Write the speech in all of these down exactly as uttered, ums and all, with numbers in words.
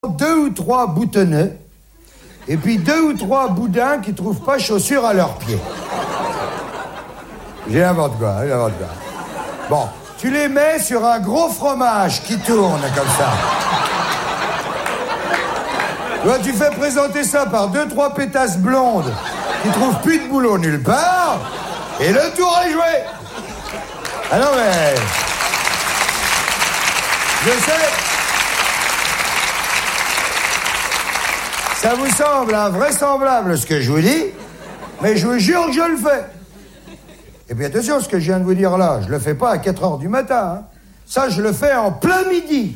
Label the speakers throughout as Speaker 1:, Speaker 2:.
Speaker 1: deux ou trois boutonneux, et puis deux ou trois boudins qui trouvent pas chaussures à leurs pieds. J'ai n'importe quoi, j'ai n'importe quoi. Bon, tu les mets sur un gros fromage qui tourne comme ça. Toi, tu fais présenter ça par deux, trois pétasses blondes qui trouvent plus de boulot nulle part, et le tour est joué. Ah non, mais... Je sais... Ça vous semble invraisemblable ce que je vous dis, mais je vous jure que je le fais. Et puis attention, ce que je viens de vous dire là, je le fais pas à quatre heures du matin. Hein. Ça, je le fais en plein midi.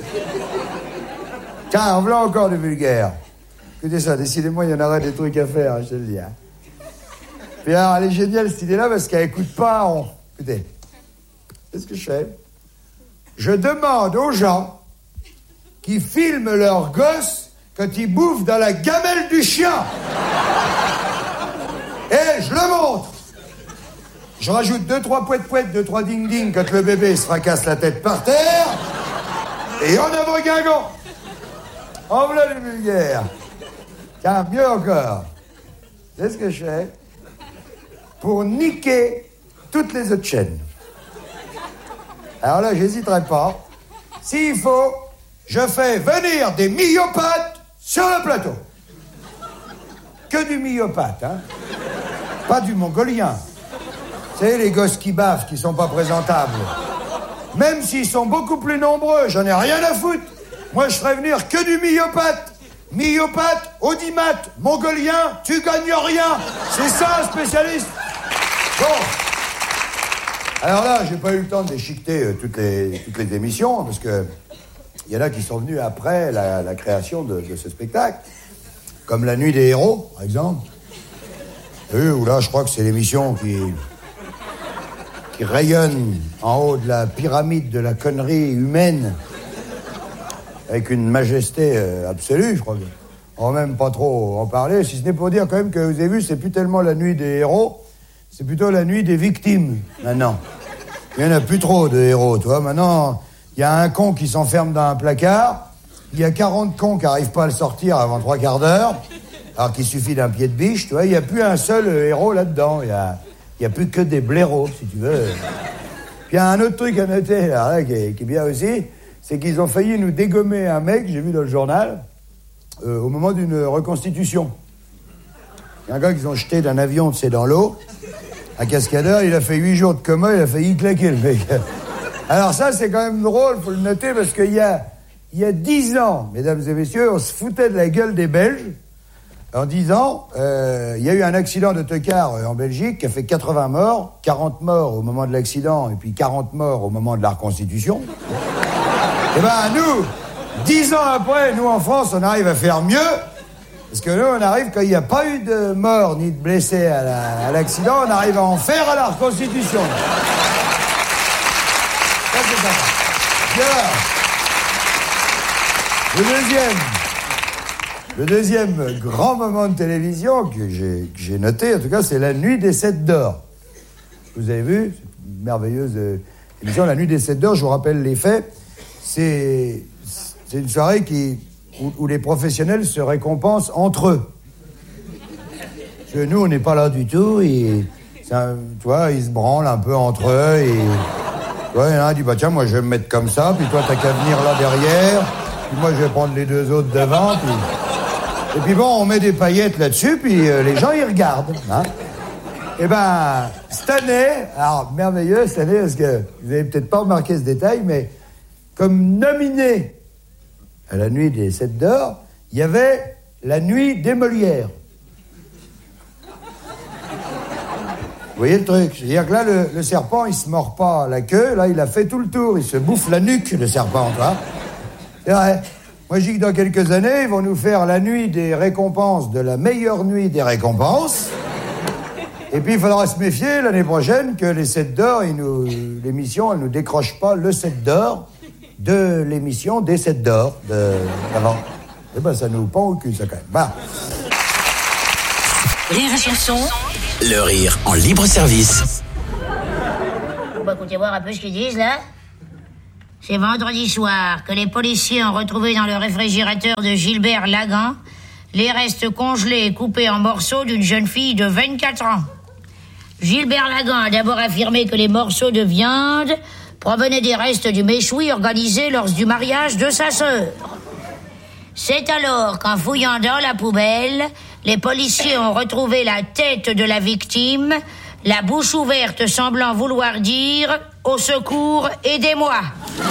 Speaker 1: Tiens, voilà encore du vulgaire. Écoutez ça, décidément, il y en aura des trucs à faire, hein, je te le dis. Hein. Puis alors, elle est géniale cette idée-là parce qu'elle écoute pas. On... Écoutez, qu'est-ce que je fais? Je demande aux gens qui filment leurs gosses quand ils bouffent dans la gamelle du chien. Et je le montre. Je rajoute deux, trois pouettes-pouettes, deux, trois ding-ding quand le bébé se fracasse la tête par terre. Et en avant Guingamp. En voilà le vulgaire. Tiens, mieux encore. C'est ce que je fais pour niquer toutes les autres chaînes. Alors là, j'hésiterai pas. S'il faut, je fais venir des myopathes sur le plateau. Que du myopathe, hein. Pas du mongolien. Vous savez, les gosses qui baffent, qui sont pas présentables. Même s'ils sont beaucoup plus nombreux, j'en ai rien à foutre. Moi, je ferais venir que du myopathe. Myopathe, audimat, mongolien, tu gagnes rien. C'est ça, un spécialiste. Bon. Alors là, j'ai pas eu le temps de déchiqueter euh, toutes les, toutes les émissions, parce que il y en a qui sont venus après la, la création de, de ce spectacle, comme La Nuit des Héros, par exemple. Eux, où là, je crois que c'est l'émission qui, qui rayonne en haut de la pyramide de la connerie humaine, avec une majesté euh, absolue, je crois. On va même pas trop en parler, si ce n'est pour dire quand même que vous avez vu, c'est plus tellement La Nuit des Héros, c'est plutôt La Nuit des victimes, maintenant. Il n'y en a plus trop de héros, tu vois. Maintenant, il y a un con qui s'enferme dans un placard, il y a quarante cons qui n'arrivent pas à le sortir avant trois quarts d'heure, alors qu'il suffit d'un pied de biche, tu vois. Il n'y a plus un seul héros là-dedans, il n'y a, il y a plus que des blaireaux, si tu veux. Puis il y a un autre truc à noter, là, là, qui, est, qui est bien aussi, c'est qu'ils ont failli nous dégommer un mec, j'ai vu dans le journal, euh, au moment d'une reconstitution. Il y a un gars qu'ils ont jeté d'un avion, tu sais, dans l'eau. Un cascadeur, il a fait huit jours de coma, il a failli claquer, le mec. Alors ça, c'est quand même drôle, faut le noter, parce qu'il y a, il y a dix ans, mesdames et messieurs, on se foutait de la gueule des Belges. En dix ans, euh, il y a eu un accident d'autocar en Belgique qui a fait quatre-vingts morts, quarante morts au moment de l'accident, et puis quarante morts au moment de la reconstitution. Eh ben, nous, dix ans après, nous, en France, on arrive à faire mieux. Parce que là, on arrive, quand il n'y a pas eu de mort ni de blessés à, la, à l'accident, on arrive à en faire à la reconstitution. Ça, c'est sympa. Bien. Le deuxième, le deuxième grand moment de télévision que j'ai, que j'ai noté, en tout cas, c'est La Nuit des Sept d'Or. Vous avez vu, cette merveilleuse euh, émission, La Nuit des Sept d'Or, je vous rappelle les faits. C'est, c'est une soirée qui... Où, où les professionnels se récompensent entre eux. Parce que nous, on n'est pas là du tout, et ça, tu vois, ils se branlent un peu entre eux, et tu vois, il y en a un qui dit, bah tiens, moi je vais me mettre comme ça, puis toi t'as qu'à venir là derrière, puis moi je vais prendre les deux autres devant, puis... Et puis bon, on met des paillettes là-dessus, puis euh, les gens ils regardent, hein. Et ben, cette année, alors merveilleux cette année, parce que vous avez peut-être pas remarqué ce détail, mais comme nominé à La Nuit des Sept d'Or, il y avait La Nuit des Molières. Vous voyez le truc? C'est-à-dire que là, le, le serpent, il se mord pas la queue, là, il a fait tout le tour, il se bouffe la nuque, le serpent, tu vois. C'est vrai. Moi, je dis que dans quelques années, ils vont nous faire la nuit des récompenses de la meilleure nuit des récompenses. Et puis, il faudra se méfier l'année prochaine que les Sept d'Or, ils nous, l'émission, elle nous décroche pas le Sept d'Or de l'émission des Sept d'Or de, d'avant. Eh ben, ça nous pend au cul, ça, quand même. Bah.
Speaker 2: Rire et chanson.
Speaker 3: Le rire en libre service.
Speaker 4: Bon, bah, écoutez voir un peu ce qu'ils disent, là.
Speaker 2: C'est vendredi soir que les policiers ont retrouvé dans le réfrigérateur de Gilbert Lagan les restes congelés et coupés en morceaux d'une jeune fille de vingt-quatre ans. Gilbert Lagan a d'abord affirmé que les morceaux de viande provenaient des restes du méchoui organisé lors du mariage de sa sœur. C'est alors qu'en fouillant dans la poubelle, les policiers ont retrouvé la tête de la victime, la bouche ouverte semblant vouloir dire « Au secours, aidez-moi ».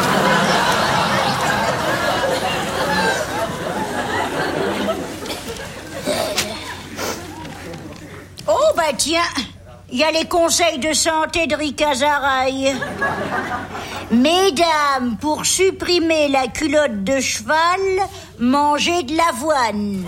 Speaker 3: Oh bah tiens, il y a les conseils de santé de Ricazaraï. Mesdames, pour supprimer la culotte de cheval, mangez de l'avoine.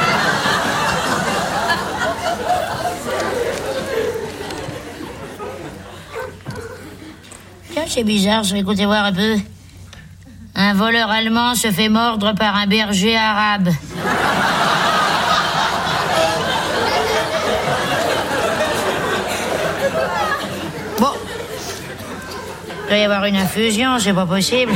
Speaker 2: Tiens, c'est bizarre, ça. Écoutez voir un peu. Un voleur allemand se fait mordre par un berger arabe. Bon. Il doit y avoir une infusion, c'est pas possible.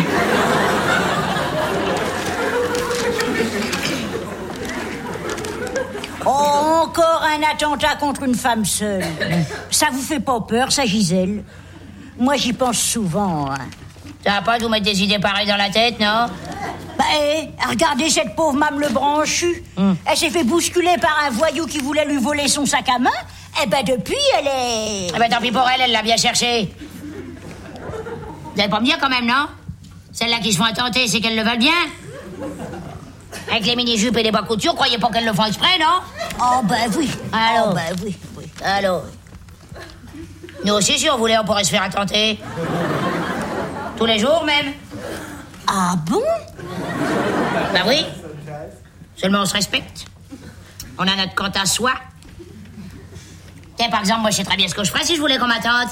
Speaker 3: Oh, encore un attentat contre une femme seule. Ça vous fait pas peur, ça, Gisèle? Moi, j'y pense souvent. Hein.
Speaker 2: Ça va pas de vous mettre des idées pareilles dans la tête, non?
Speaker 3: Bah, eh, regardez cette pauvre Mame le Branchu. Mm. Elle s'est fait bousculer par un voyou qui voulait lui voler son sac à main. Eh ben, depuis, elle est...
Speaker 2: Eh ben, tant pis pour elle, elle l'a bien cherché. Vous allez pas me dire quand même, non? Celles-là qui se font attenter, c'est qu'elles le veulent bien? Avec les mini-jupes et les bas couture, croyez pas qu'elles le font exprès, non?
Speaker 3: Oh, ben oui.
Speaker 2: Alors?
Speaker 3: Oh, ben oui, oui.
Speaker 2: Alors? Nous aussi, si on voulait, on pourrait se faire attenter. Tous les jours, même.
Speaker 3: Ah bon?
Speaker 2: Ben oui. Seulement, on se respecte. On a notre compte à soi. Tiens, par exemple, moi, je sais très bien ce que je ferais si je voulais qu'on m'attende.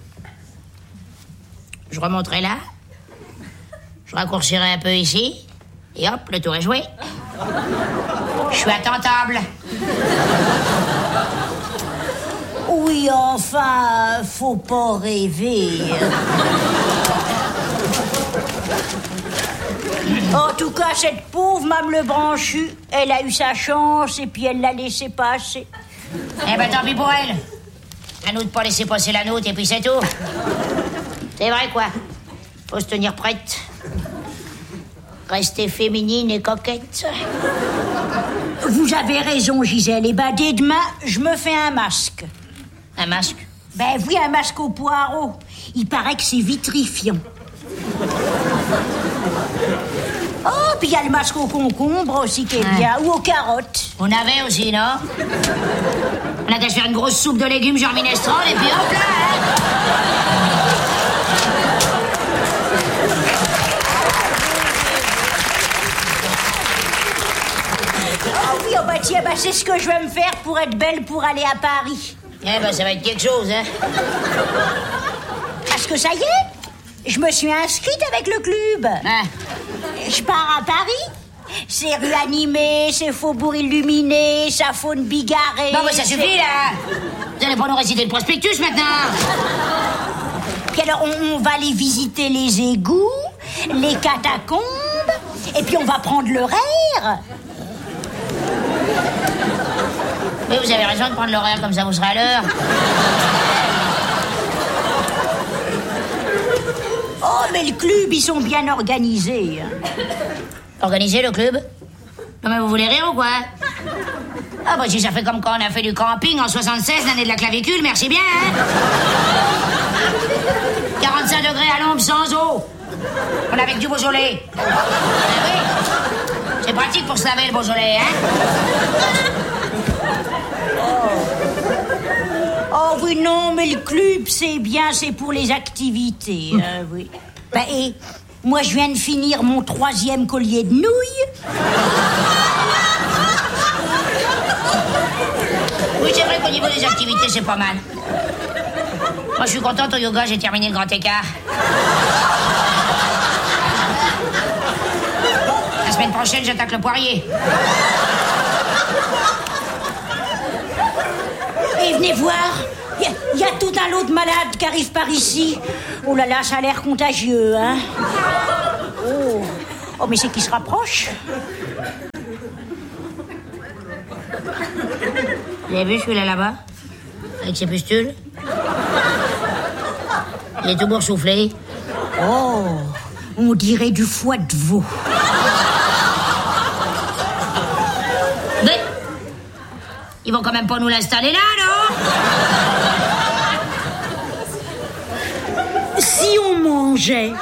Speaker 2: Je remonterais là. Je raccourcirais un peu ici. Et hop, le tour est joué. Je suis attentable.
Speaker 3: Oui, enfin, faut pas rêver. En tout cas, cette pauvre Mame le Branchu, elle a eu sa chance et puis elle l'a laissé passer.
Speaker 2: Eh ben, tant pis pour elle. À nous de pas laisser passer la nôtre et puis c'est tout. C'est vrai, quoi. Faut se tenir prête. Rester féminine et coquette.
Speaker 3: Vous avez raison, Gisèle. Et ben, dès demain, je me fais un masque.
Speaker 2: Un masque?
Speaker 3: Ben oui, un masque au poireau. Il paraît que c'est vitrifiant. Oh, puis il y a le masque au concombre aussi qui est ouais. bien. Ou aux carottes.
Speaker 2: On avait aussi, non? On a qu'à se faire une grosse soupe de légumes genre minestrone et puis hop là, hein.
Speaker 3: Oh oui, oh bah tiens, bah c'est ce que je vais me faire pour être belle pour aller à Paris.
Speaker 2: Eh ben, ça va être quelque chose, hein.
Speaker 3: Parce que ça y est, je me suis inscrite avec le club.
Speaker 2: Ah.
Speaker 3: Je pars à Paris. C'est rue animée, c'est faubourg illuminé, ça faune bigarrée.
Speaker 2: Bon, bah ça suffit, là. Vous allez pas nous réciter le prospectus, maintenant.
Speaker 3: Puis alors, on, on va aller visiter les égouts, les catacombes, et puis on va prendre l'horaire.
Speaker 2: Mais vous avez raison de prendre l'horaire, comme ça vous serez à l'heure.
Speaker 3: Oh, mais le club, ils sont bien organisés.
Speaker 2: Organisé, le club? Non, mais vous voulez rire ou quoi? Ah, bah si ça fait comme quand on a fait du camping en soixante-seize, l'année de la clavicule, merci bien, hein? quarante-cinq degrés à l'ombre, sans eau. On avait que du Beaujolais. Ah oui. C'est pratique pour se laver, le Beaujolais, hein?
Speaker 3: Oh oui, non, mais le club, c'est bien, c'est pour les activités. Euh, oui. Bah, et moi, je viens de finir mon troisième collier de nouilles.
Speaker 2: Oui, c'est vrai qu'au niveau des activités, c'est pas mal. Moi, je suis contente, au yoga, j'ai terminé le grand écart. La semaine prochaine, j'attaque le poirier.
Speaker 3: Et venez voir, Il y, y a tout un lot de malades qui arrivent par ici. Oh là là, ça a l'air contagieux, hein. Oh, oh mais c'est qui se rapproche.
Speaker 2: Vous avez vu celui-là là-bas? Avec ses pustules? Il est tout boursouflé.
Speaker 3: Oh, on dirait du foie de veau.
Speaker 2: Mais ils vont quand même pas nous l'installer là, non?
Speaker 3: Si on mangeait.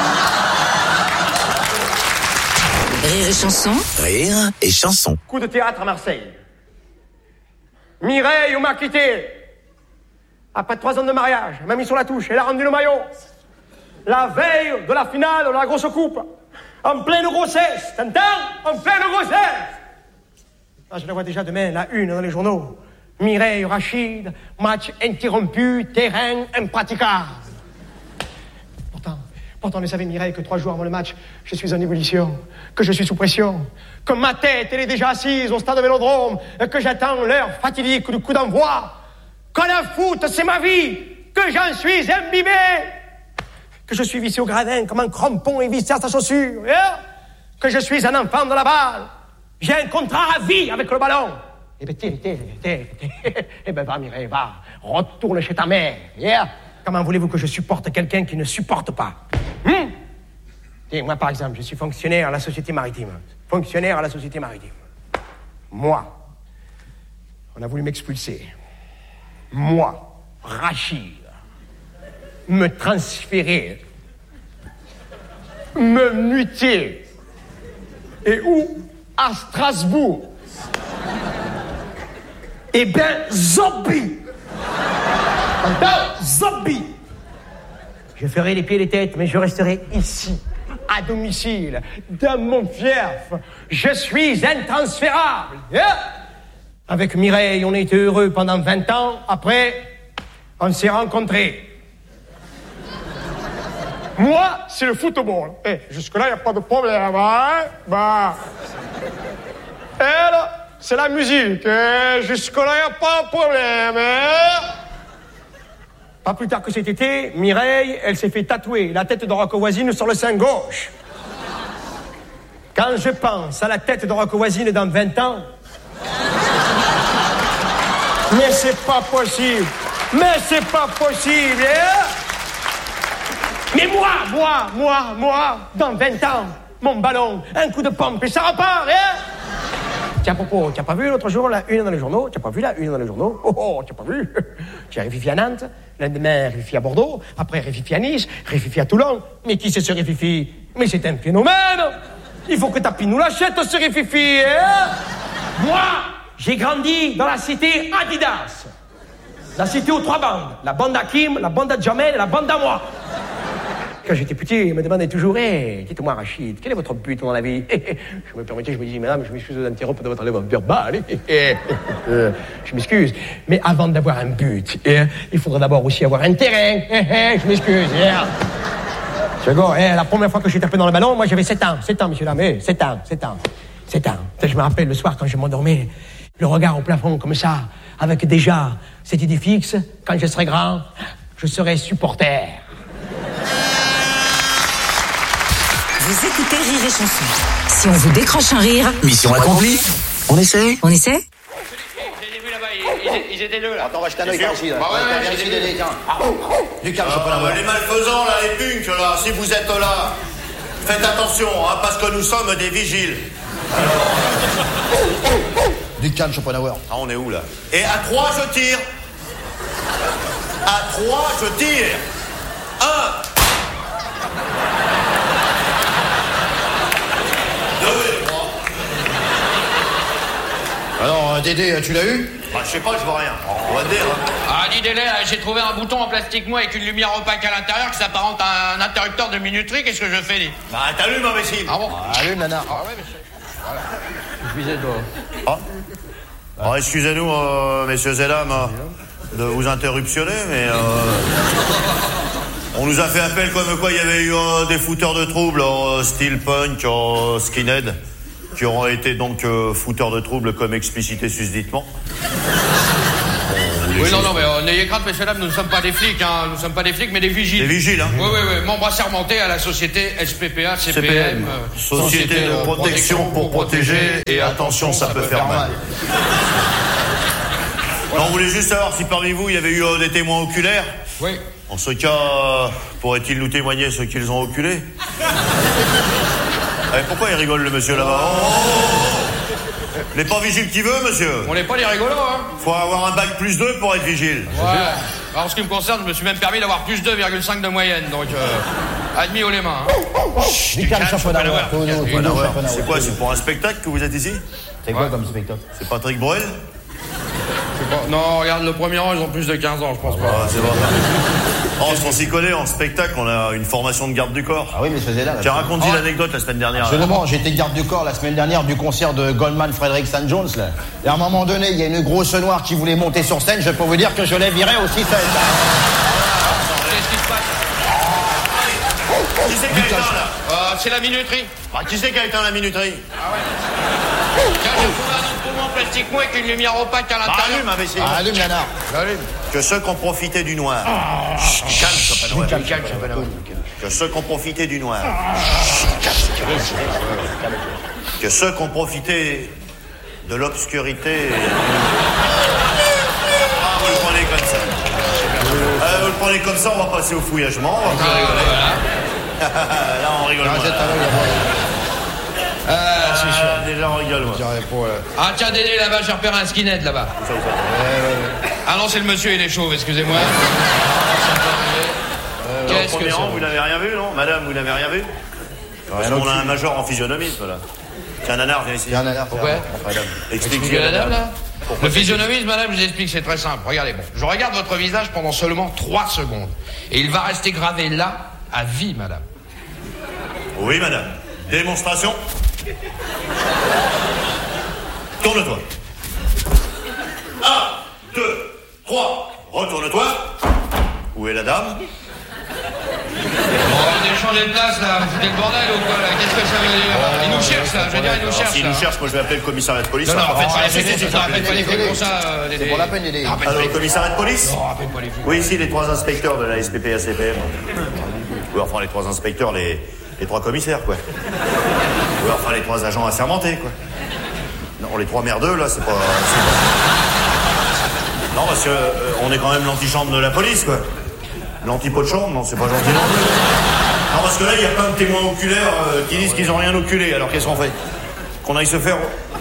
Speaker 4: Rire et chanson.
Speaker 5: Rire et chanson.
Speaker 6: Coup de théâtre à Marseille. Mireille, on m'a quitté. Après trois ans de mariage, elle m'a mis sur la touche, elle a rendu le maillot. La veille de la finale de la grosse coupe. En pleine grossesse, t'entends? En pleine grossesse. Ah, je la vois déjà demain, la une dans les journaux. Mireille, Rachid, match interrompu, terrain impraticable. Pourtant, pourtant, elle savait, Mireille, que trois jours avant le match, je suis en ébullition, que je suis sous pression, que ma tête, elle est déjà assise au stade Vélodrome, et que j'attends l'heure fatidique du coup d'envoi. Que le foot, c'est ma vie, que j'en suis imbibé, que je suis vissé au gradin comme un crampon et vissé à sa chaussure, hein? Que je suis un enfant de la balle. J'ai un contrat à vie avec le ballon. Eh ben, t'es, t'es, t'es, t'es. Eh ben, va, Mireille, va. Retourne chez ta mère. Yeah. Comment voulez-vous que je supporte quelqu'un qui ne supporte pas? Hum? Et moi, par exemple, je suis fonctionnaire à la Société Maritime. Fonctionnaire à la Société Maritime. Moi, on a voulu m'expulser. Moi, Rachid, me transférer, me muter. Et où? À Strasbourg. Eh ben, zombie. Zombie. Je ferai les pieds et les têtes, mais je resterai ici, à domicile, dans mon fief. Je suis intransférable. Yeah. Avec Mireille, on a été heureux pendant vingt ans. Après, on s'est rencontrés. Moi, c'est le football. Eh, jusque-là, il n'y a pas de problème, hein? Bah. Elle, c'est la musique. Eh, jusque-là, il n'y a pas de problème, hein? Pas plus tard que cet été, Mireille, elle s'est fait tatouer la tête de Rocco Voisine sur le sein gauche. Quand je pense à la tête de Rocco Voisine dans vingt ans... Mais c'est pas possible. Mais c'est pas possible, hein? Mais moi, moi, moi, moi, dans vingt ans, mon ballon, un coup de pompe et ça repart, hein? Tiens, Popo, tu n'as pas vu l'autre jour la une dans les journaux? Tu n'as pas vu la une dans les journaux? Oh, oh, tu n'as pas vu? J'ai Rififi à Nantes, le lendemain Rififi à Bordeaux, après Rififi à Nice, Rififi à Toulon. Mais qui c'est ce Rififi? Mais c'est un phénomène! Il faut que Tapi nous l'achète, ce Rififi, hein? Moi, j'ai grandi dans la cité Adidas. La cité aux trois bandes. La bande Hakim, la bande à Jamel et la bande à moi. Quand j'étais petit, il me demandait toujours, hey, dites-moi Rachid, quel est votre but dans la vie? Je me permettais, je me disais, madame, je m'excuse d'interrompre de votre élève verbal. euh, je m'excuse. Mais avant d'avoir un but, il faudrait d'abord aussi avoir un terrain. Je m'excuse. Second, la première fois que j'ai tapé dans le ballon, moi j'avais sept ans. sept ans, monsieur dame. sept ans, sept ans. sept ans. Je me rappelle le soir quand je m'endormais, le regard au plafond comme ça, avec déjà cette idée fixe, quand je serai grand, je serai supporter.
Speaker 4: Vous écoutez Rire et Chanson. Si on vous décroche un rire...
Speaker 5: Mission accomplie. On essaie?
Speaker 4: On essaie?
Speaker 7: J'ai vu là-bas, ils, ils étaient deux là.
Speaker 8: Attends, on va jeter un œil par ici. Là.
Speaker 7: Bah ouais,
Speaker 8: on va
Speaker 7: ouais,
Speaker 8: vérifier
Speaker 7: j'ai
Speaker 8: les tiens. Ah, du calme,
Speaker 9: Ah,
Speaker 8: je peux l'avoir.
Speaker 9: les malfaisants, là, les punks, là, si vous êtes là, faites attention, hein, parce que nous sommes des vigiles.
Speaker 8: Du calme, Schopenhauer.
Speaker 9: Ah, on est où, là? Et à trois, je tire. À trois, je tire. Un. Deux et trois.
Speaker 8: Alors, Dédé, tu l'as eu?
Speaker 9: Bah, je sais pas, je vois rien. On va dire. Hein.
Speaker 7: Ah, dis délai, j'ai trouvé un bouton en plastique mou avec une lumière opaque à l'intérieur qui s'apparente à un interrupteur de minuterie. Qu'est-ce que je fais, dis?
Speaker 9: Bah, t'allumes, imbécile.
Speaker 7: Ah bon?
Speaker 8: Ah, allume, nana.
Speaker 7: Ah ouais, monsieur. Voilà. Je visais toi.
Speaker 9: Ah. Alors, excusez-nous, euh, messieurs et dames, euh, de vous interruptionner, mais euh, on nous a fait appel comme quoi il y avait eu euh, des fouteurs de troubles, euh, style punk, euh, skinhead, qui auront été donc euh, fouteurs de troubles comme explicité susditement. On les
Speaker 7: Oui,
Speaker 9: choses.
Speaker 7: non, non, mais euh, n'ayez crainte, messieurs, dames, nous ne sommes pas des flics, hein. Nous ne sommes pas des flics, mais des vigiles.
Speaker 9: Des vigiles, hein.
Speaker 7: Oui, oui, oui. Membres assermentés à la société S P P A, C P M. euh,
Speaker 9: Société de protection pour protéger, et attention, ça peut faire mal. Non, on voulait juste savoir si parmi vous, il y avait eu euh, des témoins oculaires.
Speaker 7: Oui.
Speaker 9: En ce cas, euh, pourraient-ils nous témoigner ce qu'ils ont oculé? Eh, pourquoi il rigole, le monsieur, là-bas? Oh, n'est pas vigile qui veut, monsieur.
Speaker 7: On n'est pas des rigolos, hein.
Speaker 9: Faut avoir un bac plus deux pour être vigile.
Speaker 7: Ouais. Alors, en ce qui me concerne, je me suis même permis d'avoir plus deux virgule cinq de moyenne, donc euh, admis haut les mains. Hein.
Speaker 10: Du calme, Schopenhauer.
Speaker 9: C'est quoi, c'est pour un spectacle que vous êtes ici?
Speaker 10: C'est quoi comme spectacle?
Speaker 9: C'est Patrick Bruel?
Speaker 7: Non, regarde, le premier rang, ils ont plus de quinze ans, je pense pas.
Speaker 9: Ah, c'est vrai. Oh, on s'y connaît, en spectacle, on a une formation de garde du corps.
Speaker 10: Ah oui, mais je faisais là.
Speaker 9: Tiens, raconte-y l'anecdote la semaine dernière.
Speaker 10: Absolument, j'étais garde du corps la semaine dernière du concert de Goldman Frederick Saint Jones, là. Et à un moment donné, il y a une grosse noire qui voulait monter sur scène, je peux vous dire que je l'ai viré aussi scène.
Speaker 7: Qu'est-ce qui se passe?
Speaker 9: Qui c'est qui a éteint, là?
Speaker 7: Euh, c'est la minuterie.
Speaker 9: Bah, qui c'est qui a éteint la minuterie?
Speaker 7: Ah ouais. Tiens, j'ai trouvé un autre poumon en plastique mou avec une lumière opaque à
Speaker 9: Bah,
Speaker 7: l'intérieur.
Speaker 9: allume, imbécile.
Speaker 10: Ah, allume, Nana.
Speaker 7: Allume.
Speaker 9: Que ceux qui ont profité du noir. Chut, calme, Schopenhauer.
Speaker 7: Calme, calme, Schopenhauer.
Speaker 9: Que ceux qui ont profité du noir. Que ceux qui ont profité de l'obscurité. Ah, vous le prenez comme ça. Euh, vous le prenez comme ça, on va passer au fouillagement. On va plus rigoler. Là, on rigole. moins.
Speaker 7: Ah, c'est sûr.
Speaker 9: Ah, déjà, on rigole. Moi.
Speaker 7: Ah, tiens, Dédé, là-bas, j'ai repéré un skinhead, là-bas. Ah non, c'est le monsieur, il est chauve, excusez-moi. Qu'est-ce que
Speaker 9: Premier rang, vous
Speaker 7: c'est?
Speaker 9: n'avez rien vu, non? Madame, vous n'avez rien vu? Parce qu'on a un major en physionomisme, là. Tiens, Nanar, viens ici.
Speaker 10: Il y a un alerte.
Speaker 7: Pourquoi?
Speaker 9: Madame,
Speaker 7: Expliquez
Speaker 9: expliquez
Speaker 7: la dame, là.
Speaker 9: Pourquoi
Speaker 7: Le
Speaker 9: c'est-
Speaker 7: physionomisme, madame, je vous explique, c'est très simple. Regardez, bon, je regarde votre visage pendant seulement trois secondes. Et il va rester gravé là, à vie, madame.
Speaker 9: Oui, madame. Démonstration. Tourne-toi. Un, deux, trois. Retourne-toi. Où est la dame?
Speaker 7: Bon, on a changé de place, là. Vous foutez le bordel ou quoi, là? Qu'est-ce que ça veut dire? Il nous cherche, là. Je veux dire, il nous
Speaker 9: Alors,
Speaker 7: cherche,
Speaker 9: s'il
Speaker 7: là.
Speaker 9: nous cherche, moi je vais appeler le commissariat de police.
Speaker 7: Non, non,
Speaker 9: hein.
Speaker 7: en fait,
Speaker 9: Ah,
Speaker 7: pas
Speaker 9: c'est-
Speaker 7: les
Speaker 9: c'est-
Speaker 7: flics,
Speaker 9: c'est-
Speaker 7: rappelle pas les flics comme ça,
Speaker 10: C'est
Speaker 7: Dédé.
Speaker 10: pour la peine, Dédé.
Speaker 7: Rappelle pas
Speaker 9: Alors,
Speaker 7: les
Speaker 9: le
Speaker 7: flics.
Speaker 9: commissariat de police?
Speaker 7: Non, rappelle pas les flics.
Speaker 9: Oui, ici, les trois inspecteurs de la S P P A C P M. Oui, enfin, les trois inspecteurs, les, les trois commissaires, quoi. Oui, enfin, les trois agents assermentés, quoi. Non, les trois merdeux, là, c'est pas... c'est pas- Non, parce que euh, on est quand même l'antichambre de la police, quoi. L'antipot de chambre, non, c'est pas gentil non plus. Non, parce que là, il y a plein de témoins oculaires euh, qui disent qu'ils ont rien oculé. Alors, qu'est-ce qu'on fait? Qu'on aille se faire...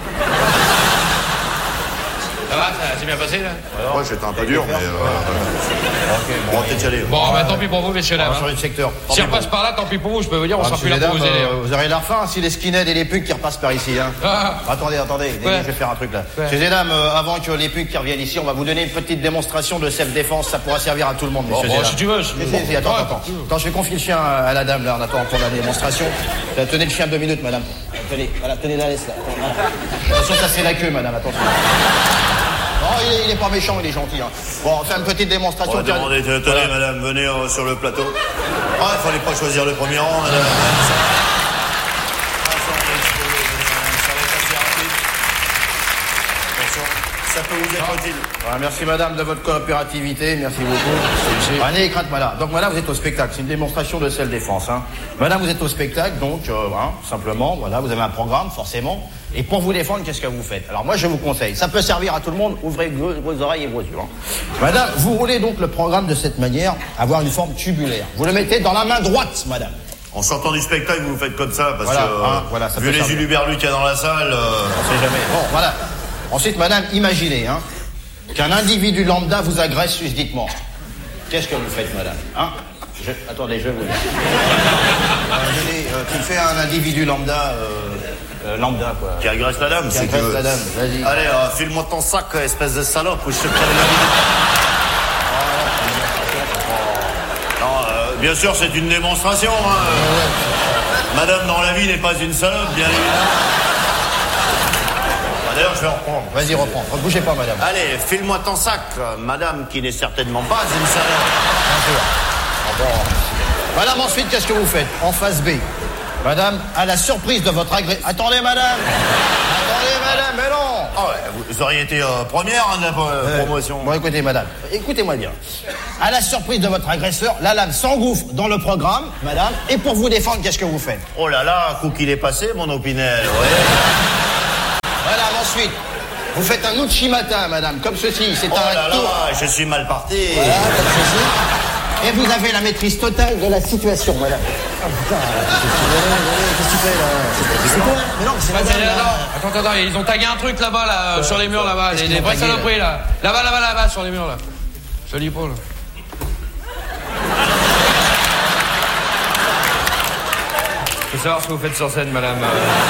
Speaker 7: Ça va, ça s'est bien passé, là?
Speaker 9: Ouais, j'étais un peu dur, mais... Euh, ok, bon, on va peut-être y aller.
Speaker 7: Bon, bah, tant pis pour vous, messieurs, dames.
Speaker 10: On va changer de secteur.
Speaker 7: Si on repasse par là, tant pis pour vous, je peux vous dire, on
Speaker 10: Ah,
Speaker 7: sera
Speaker 10: monsieur,
Speaker 7: plus là pour
Speaker 10: mesdames,
Speaker 7: vous aider.
Speaker 10: euh, vous aurez l'air fin si les skinheads et les punks qui repassent par ici, hein.
Speaker 7: Ah.
Speaker 10: Attendez, attendez, Dédé,
Speaker 7: Ouais.
Speaker 10: je vais faire un truc là.
Speaker 7: Ouais.
Speaker 10: Messieurs et dames, euh, avant que les punks qui reviennent ici, on va vous donner une petite démonstration de self-défense, ça pourra servir à tout le monde, messieurs
Speaker 7: bon,
Speaker 10: et dames.
Speaker 7: si tu veux, si-
Speaker 10: Si, si, si, attends,
Speaker 7: Ouais,
Speaker 10: attends. Attends, je vais confier le chien à la dame, là, en attendant pour la démonstration. Euh, Tenez le chien deux minutes, madame. Tenez, voilà, tenez la laisse, là. Attends, voilà. Attention, ça c'est la queue, madame, attention. Non, il est, il est pas méchant, il est gentil, hein. Bon, on fait une petite démonstration.
Speaker 9: On va demander, tenez,
Speaker 10: Voilà.
Speaker 9: madame, venez euh, sur le plateau. Ah, il fallait pas choisir le premier rang, madame. Attention, ça peut vous être utile.
Speaker 10: Voilà, merci madame de votre coopérativité, merci beaucoup. Ah, n'ayez crainte madame. Donc madame, vous êtes au spectacle, c'est une démonstration de self-défense. Hein. Madame, vous êtes au spectacle, donc euh, hein, simplement, voilà, vous avez un programme, forcément. Et pour vous défendre, qu'est-ce que vous faites? Alors moi, je vous conseille, ça peut servir à tout le monde, ouvrez vos, vos oreilles et vos yeux. Hein. Madame, vous roulez donc le programme de cette manière, avoir une forme tubulaire. Vous le mettez dans la main droite, madame.
Speaker 9: En sortant du spectacle, vous faites comme ça, parce
Speaker 10: Voilà,
Speaker 9: que, euh,
Speaker 10: hein, voilà, ça
Speaker 9: vu
Speaker 10: peut
Speaker 9: les
Speaker 10: servir.
Speaker 9: uluberlus qu'il y a dans la salle... euh,
Speaker 10: On sait jamais. Bon, voilà. Ensuite, madame, imaginez hein, qu'un individu lambda vous agresse susditement. Qu'est-ce que vous faites, madame hein je... Attendez, je vais vous dire. Euh, tenez, euh, tu fais un individu lambda, euh, euh, lambda, quoi.
Speaker 9: Qui agresse la dame,
Speaker 10: Qui
Speaker 9: si tu
Speaker 10: agresse
Speaker 9: veux.
Speaker 10: la dame, vas-y.
Speaker 9: Allez, euh, file-moi ton sac, espèce de salope, ou je te prends la vie. Non, euh, bien sûr, c'est une démonstration. Hein. Euh, Madame, dans la vie, n'est pas une salope, bien évidemment. Bah, D'ailleurs, je vais reprendre.
Speaker 10: Vas-y, reprends. Ne bougez pas, madame.
Speaker 9: Allez, file-moi ton sac, euh, madame, qui n'est certainement pas une salope.
Speaker 10: Bien sûr. Ah bon. Madame, ensuite, qu'est-ce que vous faites? En phase B. Madame, à la surprise de votre agré... Attendez, madame. Attendez, madame, mais non.
Speaker 9: Ah ouais, vous- vous auriez été euh, première hein, de la euh, promotion.
Speaker 10: Bon, écoutez, madame, écoutez-moi bien. À la surprise de votre agresseur, la lame s'engouffre dans le programme, madame, et pour vous défendre, qu'est-ce que vous faites?
Speaker 9: Oh là là, coup qu'il est passé, mon Opinel, ouais.
Speaker 10: Madame, ensuite, vous faites un Uchimatin, madame, comme ceci. C'est
Speaker 9: oh
Speaker 10: un
Speaker 9: là
Speaker 10: tour.
Speaker 9: là, je suis mal parti.
Speaker 10: Voilà, comme ceci. Et vous avez la maîtrise totale de la situation, madame. Oh putain, qu'est-ce que tu fais là? C'est quoi? Mais non, c'est
Speaker 7: madame, là. Attends, attends, attends, ils ont tagué un truc là-bas, là, euh, sur les murs là-bas, les, les vraies saloperies là. Là-bas, là-bas, là-bas, sur les murs là. Je lis pas là. Je veux savoir ce que vous faites sur scène, madame.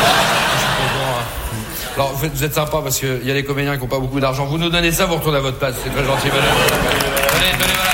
Speaker 7: Alors, vous êtes, vous êtes sympa parce qu'il y a des comédiens qui n'ont pas beaucoup d'argent. Vous nous donnez ça, vous retournez à votre place. C'est très gentil, madame. Venez, venez, voilà.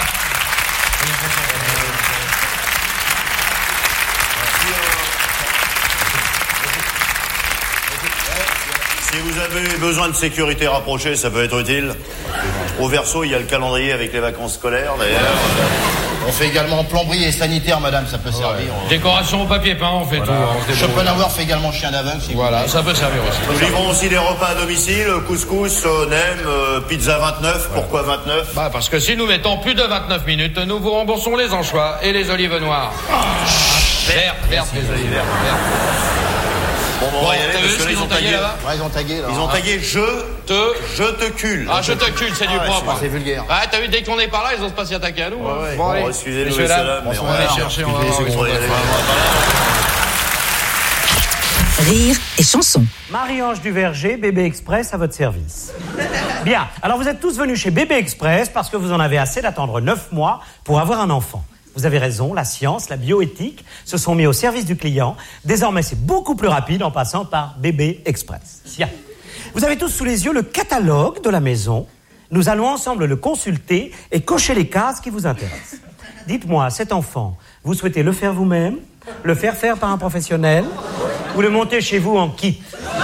Speaker 9: Si vous avez besoin de sécurité rapprochée, ça peut être utile. Au verso, il y a le calendrier avec les vacances scolaires, d'ailleurs.
Speaker 10: On fait également plomberie et sanitaire, madame, ça peut ouais. servir.
Speaker 7: Décoration au papier peint, on fait voilà. tout. Hein,
Speaker 10: Schopenhauer fait également chien d'aveugle. Si
Speaker 7: voilà, ça peut servir aussi.
Speaker 9: Nous livrons aussi des repas à domicile, couscous, euh, nem, euh, pizza vingt-neuf. Ouais. Pourquoi vingt-neuf?
Speaker 7: Bah parce que si nous mettons plus de vingt-neuf minutes, nous vous remboursons les anchois et les olives noires. Oh, vert, vert, les olives vertes.
Speaker 9: Bon, bon, on va y aller, parce que là, ils ont tagué
Speaker 10: là-bas. Ouais, ils ont tagué, là.
Speaker 9: Ils ont tagué je te, je te cule.
Speaker 7: Ah, je te cule, c'est du propre.
Speaker 10: C'est vulgaire.
Speaker 7: Ah, t'as vu, dès qu'on est par là, ils osent pas s'y attaquer à nous.
Speaker 9: Ouais, ouais.
Speaker 7: Bon, allez.
Speaker 9: Excusez-nous, messieurs, dames, mais
Speaker 7: on va aller chercher, on va voir.
Speaker 4: Rire et chanson.
Speaker 11: Marie-Ange Duverger, Bébé Express à votre service. Bien, alors vous êtes tous venus chez Bébé Express parce que vous en avez assez d'attendre neuf mois pour avoir un enfant. Vous avez raison, la science, la bioéthique se sont mis au service du client. Désormais, c'est beaucoup plus rapide en passant par Bébé Express. Bien. Vous avez tous sous les yeux le catalogue de la maison. Nous allons ensemble le consulter et cocher les cases qui vous intéressent. Dites-moi, cet enfant, vous souhaitez le faire vous-même, le faire faire par un professionnel ou le monter chez vous en kit?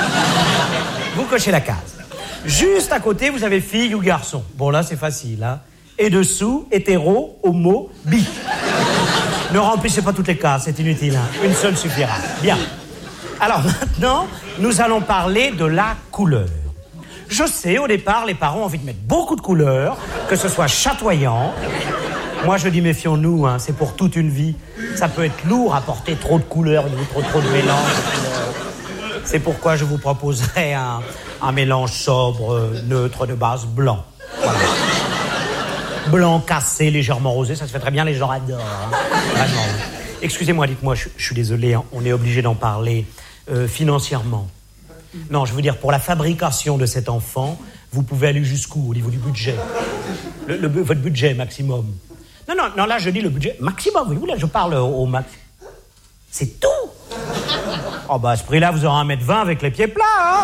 Speaker 11: Vous cochez la case. Juste à côté, vous avez fille ou garçon. Bon, là, c'est facile, hein. Et dessous, hétéro, homo, bi. Ne remplissez pas toutes les cases, c'est inutile. Hein. Une seule suffira. Bien. Alors maintenant, nous allons parler de la couleur. Je sais, au départ, les parents ont envie de mettre beaucoup de couleurs, que ce soit chatoyant. Moi, je dis méfions-nous, hein, c'est pour toute une vie. Ça peut être lourd à porter trop de couleurs, trop, trop de mélange. C'est pourquoi je vous proposerai un, un mélange sobre, neutre, de base blanc. Voilà. Blanc cassé, légèrement rosé, ça se fait très bien, les gens adorent. Hein. Vraiment. Excusez-moi, dites-moi, je, je suis désolé, hein, on est obligé d'en parler euh, financièrement. Non, je veux dire, pour la fabrication de cet enfant, vous pouvez aller jusqu'où au niveau du budget? le, le, Votre budget maximum. Non, non, non, là je dis le budget maximum, voyez-vous, là je parle au, au max. C'est tout. Oh bah à ce prix-là, vous aurez un mètre vingt avec les pieds plats, hein.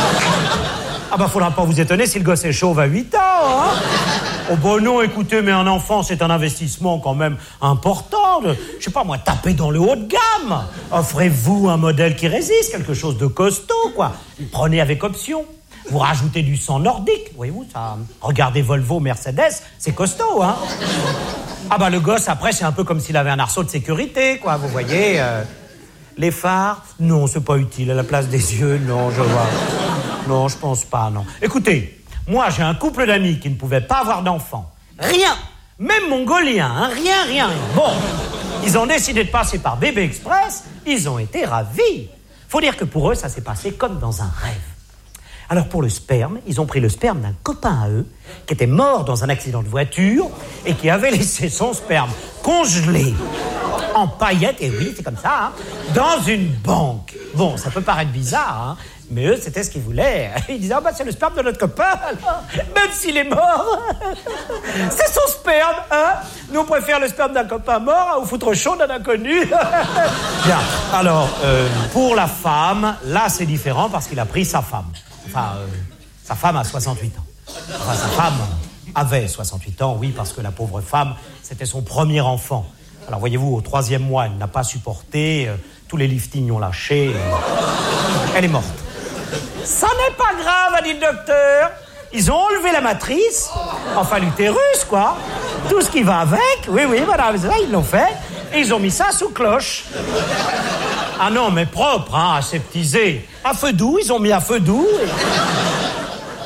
Speaker 11: Ah bah faudra pas vous étonner si le gosse est chauve à huit ans, hein. Oh bah non, écoutez, mais un enfant, c'est un investissement quand même important. De, je sais pas moi, taper dans le haut de gamme. Offrez-vous un modèle qui résiste, quelque chose de costaud, quoi. Prenez avec option. Vous rajoutez du sang nordique, voyez-vous, ça. Regardez Volvo, Mercedes, c'est costaud, hein. Ah bah le gosse, après, c'est un peu comme s'il avait un arceau de sécurité, quoi, vous voyez. Euh, les phares, non, c'est pas utile. À la place des yeux, non, je vois. Non, je pense pas, non. Écoutez, moi, j'ai un couple d'amis qui ne pouvaient pas avoir d'enfants. Rien. Même mongolien, hein, rien, rien, rien. Bon, ils ont décidé de passer par Bébé Express. Ils ont été ravis. Faut dire que pour eux, ça s'est passé comme dans un rêve. Alors, pour le sperme, ils ont pris le sperme d'un copain à eux qui était mort dans un accident de voiture et qui avait laissé son sperme congelé en paillettes, et oui, c'est comme ça, hein, dans une banque. Bon, ça peut paraître bizarre, hein, mais eux, c'était ce qu'ils voulaient. Ils disaient, oh, bah, c'est le sperme de notre copain, alors, même s'il est mort. C'est son sperme, hein. Nous, on préfère le sperme d'un copain mort au foutre chaud d'un inconnu. Bien, alors, euh, pour la femme, là, c'est différent parce qu'il a pris sa femme. Enfin, euh, sa femme a soixante-huit ans. Enfin, sa femme avait soixante-huit ans, oui, parce que la pauvre femme, c'était son premier enfant. Alors, voyez-vous, au troisième mois, elle n'a pas supporté, euh, tous les liftings ont lâché, euh, elle est morte. Ça n'est pas grave, a dit le docteur. Ils ont enlevé la matrice, enfin l'utérus, quoi. Tout ce qui va avec, oui, oui, voilà, ils l'ont fait, et ils ont mis ça sous cloche. Ah non, mais propre, hein, aseptisé. À feu doux, ils ont mis à feu doux. Et...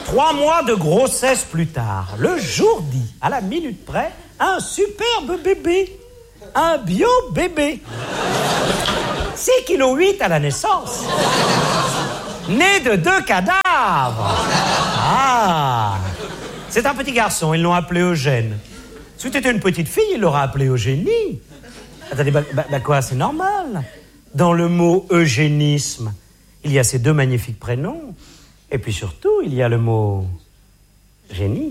Speaker 11: Trois mois de grossesse plus tard, le jour dit, à la minute près, un superbe bébé. Un bio-bébé. six virgule huit kilos à la naissance. Né de deux cadavres. Ah. C'est un petit garçon, ils l'ont appelé Eugène. Si c'était une petite fille, il l'aura appelé Eugénie. Attendez, bah, bah, bah quoi, c'est normal. Dans le mot eugénisme, il y a ces deux magnifiques prénoms. Et puis surtout, il y a le mot génie.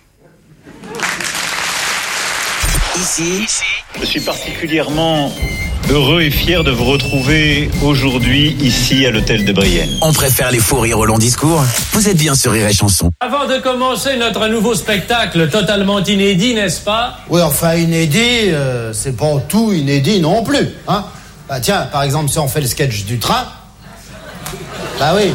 Speaker 5: Ici,
Speaker 12: je suis particulièrement heureux et fier de vous retrouver aujourd'hui ici à l'hôtel de Brienne.
Speaker 5: On préfère les fous rires au long discours. Vous êtes bien sur Rire et Chanson.
Speaker 13: Avant de commencer notre nouveau spectacle totalement inédit, n'est-ce pas?
Speaker 14: Oui, enfin inédit, euh, c'est pas tout inédit non plus, hein. Bah tiens, par exemple, si on fait le sketch du train, bah oui.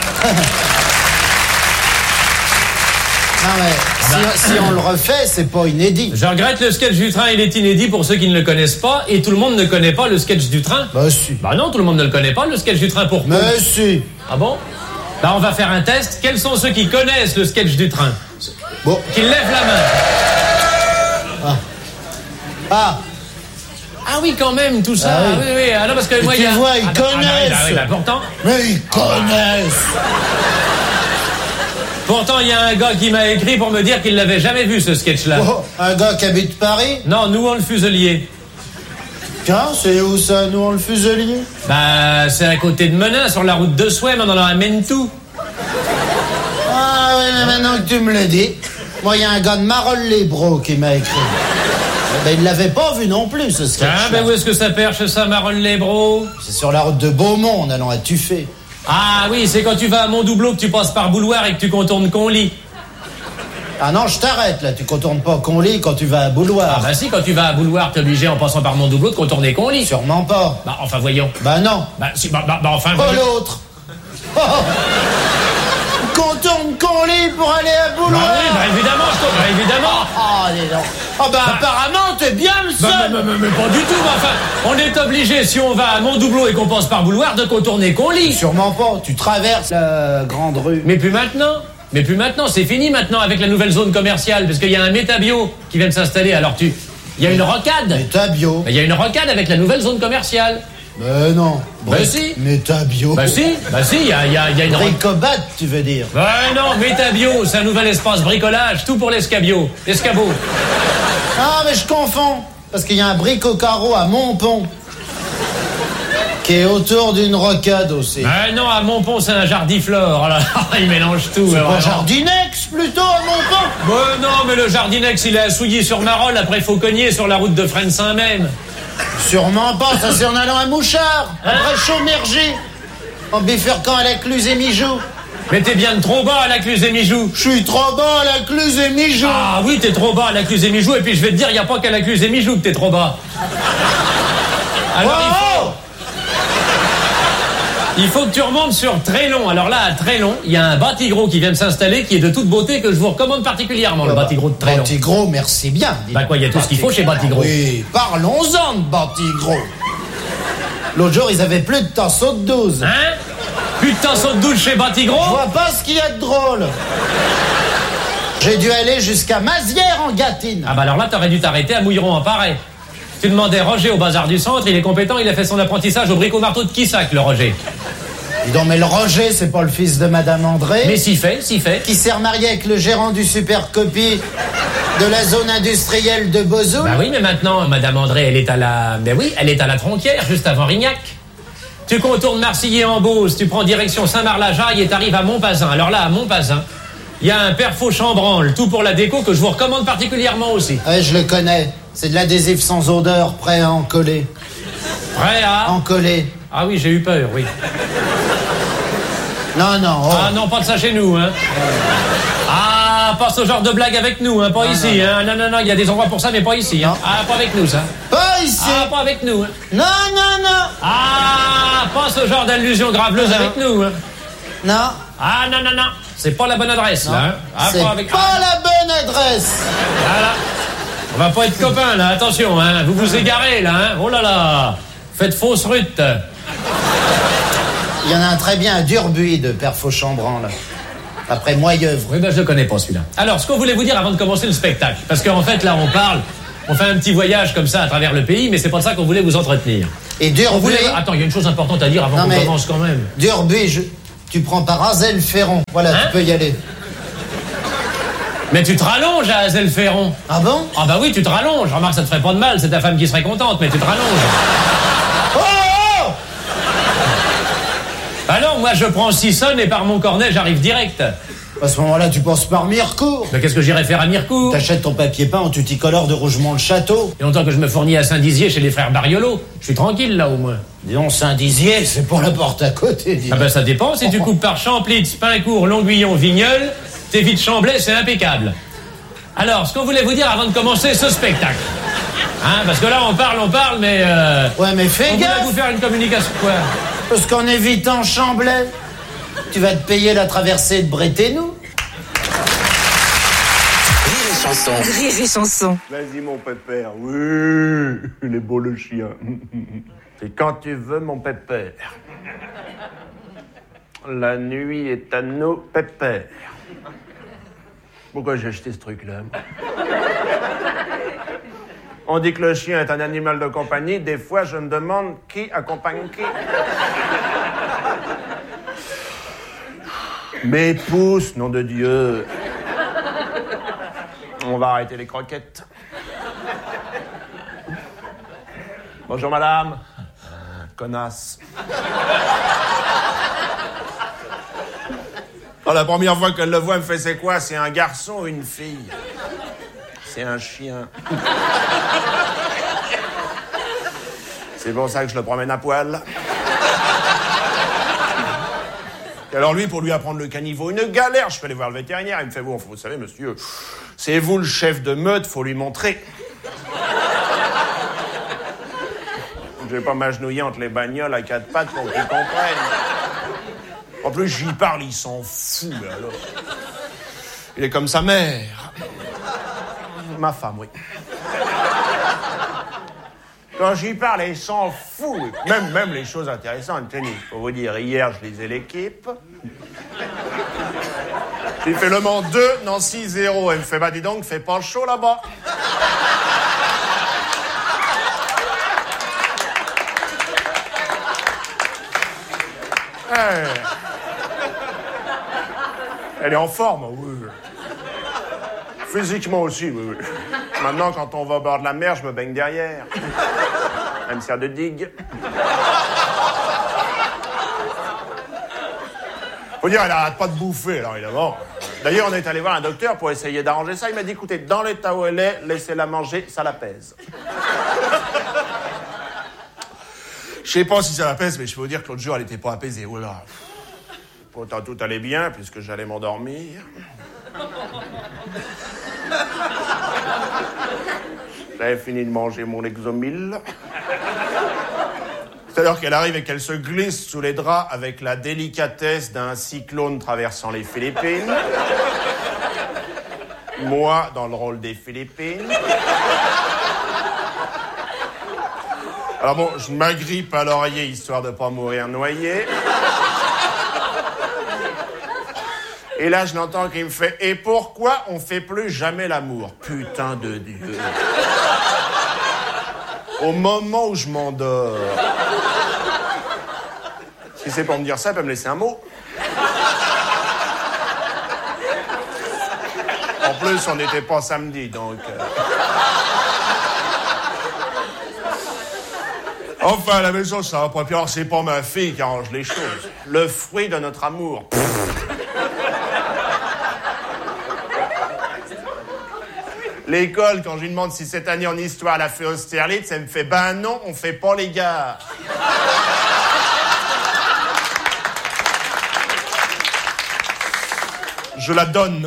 Speaker 14: Non mais si, si on le refait, c'est pas inédit.
Speaker 13: Je regrette, le sketch du train, il est inédit pour ceux qui ne le connaissent pas, et tout le monde ne connaît pas le sketch du train.
Speaker 14: Bah si.
Speaker 13: Bah non, tout le monde ne le connaît pas, le sketch du train, pourquoi?
Speaker 14: Mais si.
Speaker 13: Ah bon? Bah on va faire un test. Quels sont ceux qui connaissent le sketch du train?
Speaker 14: Bon.
Speaker 13: Qui lèvent la main.
Speaker 14: Ah. Ah.
Speaker 13: Ah oui, quand même, tout ça.
Speaker 14: Ah oui,
Speaker 13: oui, oui. Ah non, parce que
Speaker 14: mais
Speaker 13: moi,
Speaker 14: tu
Speaker 13: il y a...
Speaker 14: vois, ils
Speaker 13: ah, bah,
Speaker 14: connaissent.
Speaker 13: Ah, bah, oui, bah, pourtant.
Speaker 14: Mais ils connaissent.
Speaker 13: Pourtant, il y a un gars qui m'a écrit pour me dire qu'il l'avait jamais vu, ce sketch-là.
Speaker 14: Oh, un gars qui habite Paris?
Speaker 13: Non, nous, on le Fuselier.
Speaker 14: Tiens, c'est où ça, nous, on le Fuselier?
Speaker 13: Bah, c'est à côté de Menin, sur la route de Souham, on en amène tout.
Speaker 14: Ah oui, mais maintenant que tu me le dis, moi, il y a un gars de Marolles-les-Bros qui m'a écrit. Ben, il l'avait pas vu non plus, ce sketch.
Speaker 13: Ah, ben où est-ce que ça perche, ça, Marolles-les-Bros?
Speaker 14: C'est sur la route de Beaumont, en allant à Tuffet.
Speaker 13: Ah oui, c'est quand tu vas à Montdoubleau que tu passes par Bouloir et que tu contournes Conly.
Speaker 14: Ah non, je t'arrête, là. Tu contournes pas Conly quand tu vas à Bouloir.
Speaker 13: Ah bah si, quand tu vas à Bouloir, t'es obligé, en passant par Montdoubleau, de contourner Conly.
Speaker 14: Sûrement pas.
Speaker 13: Bah, enfin, voyons.
Speaker 14: Bah non.
Speaker 13: Bah, si, bah, bah, bah enfin,
Speaker 14: Oh,
Speaker 13: voyons.
Speaker 14: l'autre. Oh. Contourne Conly pour aller à Bouloir.
Speaker 13: Bah oui, bah évidemment, je bah, évidemment.
Speaker 14: Ah, dis donc. Ah bah, bah apparemment, t'es bien le seul.
Speaker 13: Bah, mais, mais, mais pas du tout, mais enfin, on est obligé, si on va à Montdoubleau et qu'on passe par Bouloir, de contourner Conly.
Speaker 14: Sûrement pas, tu traverses la grande rue.
Speaker 13: Mais plus maintenant. Mais plus maintenant, c'est fini maintenant avec la nouvelle zone commerciale, parce qu'il y a un Métabio qui vient de s'installer, alors tu... Il y a une rocade.
Speaker 14: Métabio.
Speaker 13: Il y a une rocade avec la nouvelle zone commerciale.
Speaker 14: Mais non.
Speaker 13: Bah si.
Speaker 14: Métabio.
Speaker 13: Bah si, bah si, il y a, y a, y a une...
Speaker 14: Bricobat, tu veux dire.
Speaker 13: Bah non, Métabio, c'est un nouvel espace bricolage, tout pour l'escabio, l'escabeau.
Speaker 14: Ah, mais je confonds, parce qu'il y a un brico carreau à Montpont, qui est autour d'une rocade aussi.
Speaker 13: Ah non, à Montpont, c'est un jardiflore, là, il mélange tout.
Speaker 14: C'est
Speaker 13: alors,
Speaker 14: pas
Speaker 13: alors.
Speaker 14: Jardinex, plutôt, à Montpont.
Speaker 13: Bah non, mais le Jardinex, il est à Souilly-sur-Marolles, après Fauconnier, sur la route de Fresnes-Saint-Même.
Speaker 14: Sûrement pas, ça c'est en allant à Mouchard,
Speaker 13: Hein
Speaker 14: après Chaumergy, en bifurquant à la Cluse et Mijoux.
Speaker 13: Mais t'es bien trop bas à la Cluse et Mijoux.
Speaker 14: Je suis trop bas à la Cluse et Mijoux.
Speaker 13: Ah oui, t'es trop bas à la Cluse et Mijoux, et puis je vais te dire, il n'y a pas qu'à la Cluse et Mijoux que t'es trop bas. Alors
Speaker 14: oh
Speaker 13: il faut... Il faut que tu remontes sur Trélon. Alors là, à Trélon, il y a un Batigros qui vient de s'installer, qui est de toute beauté, que je vous recommande particulièrement, le Batigros de Trélon.
Speaker 14: Batigros, merci bien.
Speaker 13: Bah quoi, il y a tout ce qu'il faut chez Batigros.
Speaker 14: Oui, parlons-en de Batigros. L'autre jour, ils avaient plus de tasseaux de douze.
Speaker 13: Hein? Plus de tasseaux de douze chez Batigros?
Speaker 14: Je vois pas ce qu'il y a de drôle. J'ai dû aller jusqu'à Mazières en Gâtine.
Speaker 13: Ah bah alors là, t'aurais dû t'arrêter à Mouilleron en Paris. Tu demandais Roger au bazar du centre, il est compétent, il a fait son apprentissage au bricot-marteau de Quissac, le Roger.
Speaker 14: Dis donc, mais le Roger, c'est pas le fils de Madame André.
Speaker 13: Mais si fait, si fait.
Speaker 14: Qui s'est remarié avec le gérant du Supercopie de la zone industrielle de Bozoul.
Speaker 13: Bah oui, mais maintenant, Madame André, elle est à la... Mais oui, elle est à la Tronquière, juste avant Rignac. Tu contournes Marcilly en Beauce, tu prends direction Saint-Marc-la-Jaille et t'arrives à Montpazin. Alors là, à Montpazin, il y a un père Faux-Chambranle, tout pour la déco, que je vous recommande particulièrement aussi.
Speaker 14: Ouais, je le connais. C'est de l'adhésif sans odeur, prêt à en coller.
Speaker 13: Prêt à...
Speaker 14: En coller.
Speaker 13: Ah oui, j'ai eu peur, oui.
Speaker 14: Non, non. Oh.
Speaker 13: Ah non, pas de ça chez nous, hein. Ah, pas ce genre de blague avec nous, hein, pas
Speaker 14: non,
Speaker 13: ici,
Speaker 14: non,
Speaker 13: hein. Non, non, non, il y a des endroits pour ça, mais pas ici, hein. Ah, pas avec nous, ça.
Speaker 14: Pas ici.
Speaker 13: Ah, pas avec nous, hein.
Speaker 14: Non, non, non.
Speaker 13: Ah, pas ce genre d'allusion graveleuse
Speaker 14: non.
Speaker 13: avec nous, hein.
Speaker 14: Non.
Speaker 13: Ah, non, non, non. C'est pas la bonne adresse,
Speaker 14: non.
Speaker 13: là, hein. Ah,
Speaker 14: c'est
Speaker 13: pas, avec...
Speaker 14: pas
Speaker 13: ah.
Speaker 14: la bonne adresse.
Speaker 13: Voilà. On va pas être copains, là, attention, hein. Vous vous égarez, là, hein. Oh là là. Faites fausse rute.
Speaker 14: Il y en a un très bien à Durbuy de Père Fauchambran, là. Après Moyeuvre.
Speaker 13: Oui, ben je le connais pas celui-là. Alors, ce qu'on voulait vous dire avant de commencer le spectacle, parce qu'en fait, là, on parle, on fait un petit voyage comme ça à travers le pays, mais c'est pas de ça qu'on voulait vous entretenir.
Speaker 14: Et Durbuy...
Speaker 13: Voulait... Attends, il y a une chose importante à dire avant non, qu'on commence quand même.
Speaker 14: Durbuy, je... tu prends par Azel-Ferron. Voilà, hein? Tu peux y aller.
Speaker 13: Mais tu te rallonges à Azel-Ferron.
Speaker 14: Ah bon?
Speaker 13: Ah bah oui, tu te rallonges. Remarque, ça te ferait pas de mal, c'est ta femme qui serait contente, mais tu te rallonges.
Speaker 14: Oh, oh
Speaker 13: bah non, moi je prends Sissonne et par Montcornet, j'arrive direct.
Speaker 14: À ce moment-là, tu penses par Mirecourt.
Speaker 13: Mais qu'est-ce que j'irais faire à Mirecourt?
Speaker 14: T'achètes ton papier peint en tuticolore de Rougemont-le-Château.
Speaker 13: Il y a longtemps que je me fournis à Saint-Dizier chez les frères Bariolo. Je suis tranquille là au moins.
Speaker 14: Disons, Saint-Dizier, c'est pour la porte à côté. Dis.
Speaker 13: Ah ben ça dépend. Si tu coupes par Champlitz, Pincourt, Longuillon, Vigneul, t'es vite Chamblay, c'est impeccable. Alors, ce qu'on voulait vous dire avant de commencer ce spectacle. Hein, parce que là, on parle, on parle, mais... Euh,
Speaker 14: ouais, mais fais
Speaker 13: on
Speaker 14: gaffe.
Speaker 13: On voulait vous faire une communication, quoi.
Speaker 14: Parce qu'en évitant Chamblay, tu vas te payer la traversée de Bréténou.
Speaker 5: Rire et chanson.
Speaker 4: Rire et chanson.
Speaker 9: Vas-y, mon pépère. Oui, il est beau le chien. C'est quand tu veux, mon pépère. La nuit est à nos pépères. Pourquoi j'ai acheté ce truc-là? On dit que le chien est un animal de compagnie. Des fois, je me demande qui accompagne qui. Mais pousse, nom de Dieu. On va arrêter les croquettes. Bonjour, madame. Connasse. Oh, la première fois qu'elle le voit, elle me fait c'est quoi? C'est un garçon ou une fille? C'est un chien. C'est pour ça que je le promène à poil. Et alors lui, pour lui apprendre le caniveau, une galère. Je peux aller voir le vétérinaire. Il me fait, bon, vous savez, monsieur, c'est vous le chef de meute, faut lui montrer. Je vais pas m'agenouiller entre les bagnoles à quatre pattes pour qu'il comprenne. En plus, j'y parle, il s'en fout, alors. Il est comme sa mère. Ma femme, oui. Quand j'y parle, il s'en fout. Même, même les choses intéressantes. Tenez, faut vous dire, hier, je lisais l'équipe. J'ai fait Le Mans deux, Nancy zéro. Elle me fait, bah dis donc, fait pas chaud là-bas. Hey. Elle est en forme, oui. Physiquement aussi, oui, oui. Maintenant, quand on va au bord de la mer, je me baigne derrière. Elle me sert de digue. Faut dire, elle arrête pas de bouffer, alors, évidemment. D'ailleurs, on est allé voir un docteur pour essayer d'arranger ça. Il m'a dit, écoutez, dans l'état où elle est, laissez-la manger, ça l'apaise. Je sais pas si ça l'apaise, mais je peux vous dire que l'autre jour, elle était pas apaisée. Oh là. Pourtant, tout allait bien, puisque j'allais m'endormir. J'avais fini de manger mon Lexomil. C'est-à-dire qu'elle arrive et qu'elle se glisse sous les draps avec la délicatesse d'un cyclone traversant les Philippines. Moi, dans le rôle des Philippines. Alors bon, je m'agrippe à l'oreiller histoire de pas mourir noyé. Et là, je l'entends qui me fait « Et pourquoi on fait plus jamais l'amour ?» Putain de Dieu. Au moment où je m'endors. Si c'est pour me dire ça, elle peut me laisser un mot. En plus, on n'était pas samedi, donc... Euh... Enfin, à la maison, ça va pas. Puis alors, c'est pas ma fille qui arrange les choses. Le fruit de notre amour. L'école, quand je lui demande si cette année en histoire elle a fait Austerlitz, elle me fait « Ben non, on fait pas les gars. » Je la donne.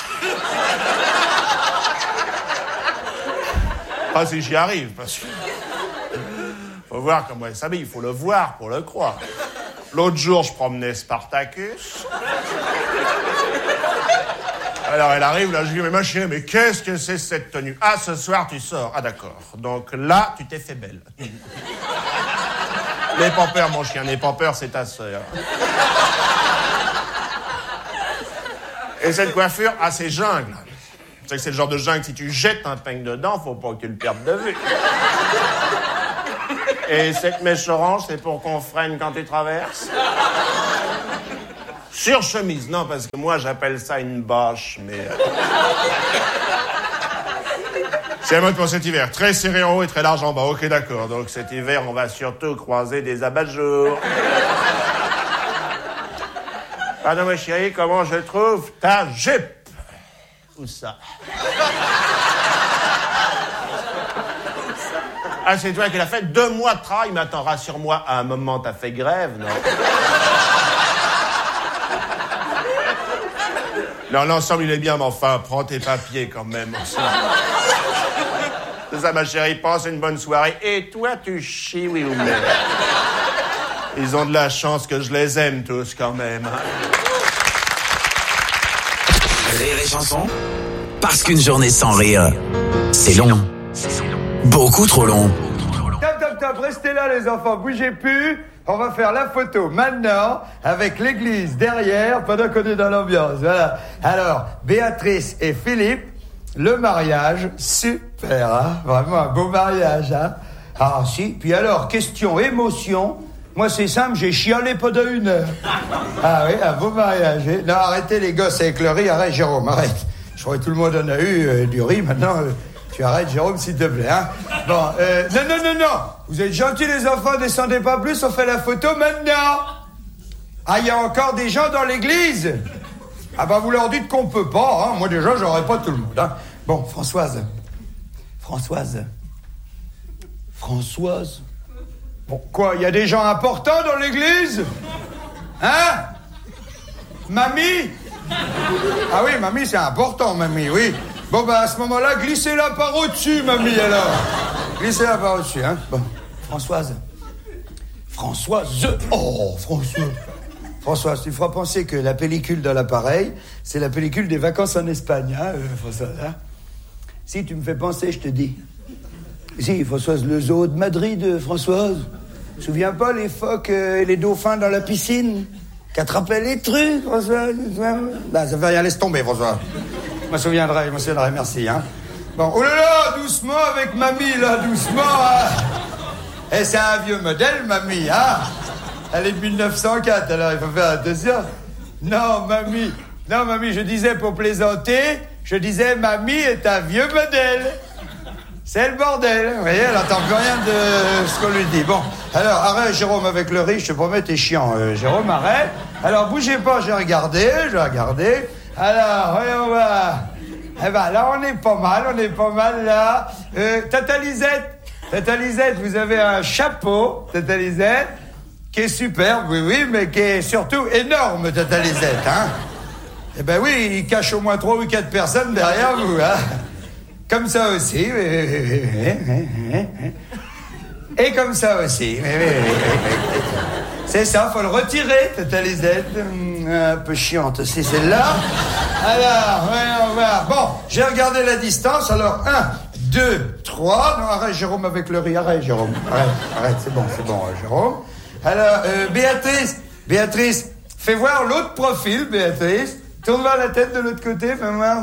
Speaker 9: Pas si j'y arrive, parce que... Faut voir comment elle s'habille, il faut le voir pour le croire. L'autre jour, je promenais Spartacus. Alors elle arrive, là, je lui dis, mais ma chérie, mais qu'est-ce que c'est cette tenue? Ah, ce soir, tu sors. Ah, d'accord. Donc là, tu t'es fait belle. N'aie pas peur, mon chien, n'aie pas peur, c'est ta sœur.
Speaker 15: Et cette coiffure, ah, c'est jungle. C'est que c'est le genre de jungle, si tu jettes un peigne dedans, faut pas que tu le perdes de vue. Et cette mèche orange, c'est pour qu'on freine quand tu traverses. Sur chemise, non, parce que moi, j'appelle ça une bâche, mais... Euh... C'est la mode pour cet hiver. Très serré en haut et très large en bas. Ok, d'accord. Donc cet hiver, on va surtout croiser des abat-jours. Pardon, ma chérie, comment je trouve ta jupe? Où ça? Ah, c'est toi qui l'as fait? Deux mois de travail, mais attends, rassure-moi, à un moment, t'as fait grève, non? Non, l'ensemble, il est bien, mais enfin, prends tes papiers quand même. C'est ça, ma chérie, passe une bonne soirée. Et toi, tu chies, oui ou non? Ils ont de la chance que je les aime tous, quand même.
Speaker 5: Rire et chanson, parce qu'une journée sans rire, c'est long. Beaucoup trop long.
Speaker 1: Top, top, top, restez là, les enfants, bougez plus. On va faire la photo maintenant avec l'église derrière pendant qu'on est dans l'ambiance. Voilà. Alors, Béatrice et Philippe, le mariage, super, hein? Vraiment un beau mariage, hein? Ah, si. Puis alors, question émotion. Moi, c'est simple, j'ai chialé pendant une heure. Ah oui, un beau mariage. Hein? Non, arrêtez les gosses avec le riz. Arrête, Jérôme, arrête. Je crois que tout le monde en a eu euh, du riz. Maintenant, euh, tu arrêtes, Jérôme, s'il te plaît, hein? Bon, euh, non, non, non, non. Vous êtes gentils, les enfants, descendez pas plus, on fait la photo maintenant. Ah, il y a encore des gens dans l'église? Ah bah, vous leur dites qu'on peut pas, hein? Moi, déjà, j'aurais pas tout le monde, hein? Bon, Françoise. Françoise. Françoise. Bon, quoi, il y a des gens importants dans l'église? Hein? Mamie? Ah oui, mamie, c'est important, mamie, oui. Bon, bah, à ce moment-là, glissez-la par au-dessus, mamie, alors. Glissez-la par au-dessus, hein. Bon, Françoise. Françoise. Oh, Françoise. Françoise, tu feras penser que la pellicule dans l'appareil, c'est la pellicule des vacances en Espagne, hein, euh, Françoise, hein. Si, tu me fais penser, je te dis. Si, Françoise, le zoo de Madrid, Françoise. Tu te souviens pas les phoques euh, et les dauphins dans la piscine? Qu'attrapaient les trucs, Françoise? Bah, ça fait rien, laisse tomber, Françoise. Je me souviendrai, je me souviendrai, merci, hein. Bon, oh là là, doucement avec mamie, là, doucement, hein. Eh, c'est un vieux modèle, mamie, hein. Elle est de mille neuf cent quatre, alors il faut faire attention. Non, mamie, non, mamie, je disais pour plaisanter, je disais, mamie est un vieux modèle. C'est le bordel, vous voyez, elle n'entend plus rien de ce qu'on lui dit. Bon, alors, arrête, Jérôme, avec le riz, je te promets, t'es chiant, euh, Jérôme, arrête. Alors, bougez pas, j'ai regardé, j'ai regardé. Alors, voyons voir. Eh ben, là, on est pas mal, on est pas mal, là. Euh, Tata Lisette, Tata Lisette, vous avez un chapeau, Tata Lisette, qui est superbe, oui, oui, mais qui est surtout énorme, Tata Lisette, hein. Eh ben oui, il cache au moins trois ou quatre personnes derrière vous, hein. Comme ça aussi, et comme ça aussi. C'est ça, faut le retirer, Tata Lisette. Un peu chiante aussi, celle-là. Alors, voyons voir. Bon, j'ai regardé la distance, alors, un, deux, trois. Non, arrête, Jérôme, avec le riz, arrête, Jérôme. Arrête, arrête, c'est bon, c'est bon, Jérôme. Alors, euh, Béatrice, Béatrice, fais voir l'autre profil, Béatrice. Tourne voir la tête de l'autre côté, fais voir.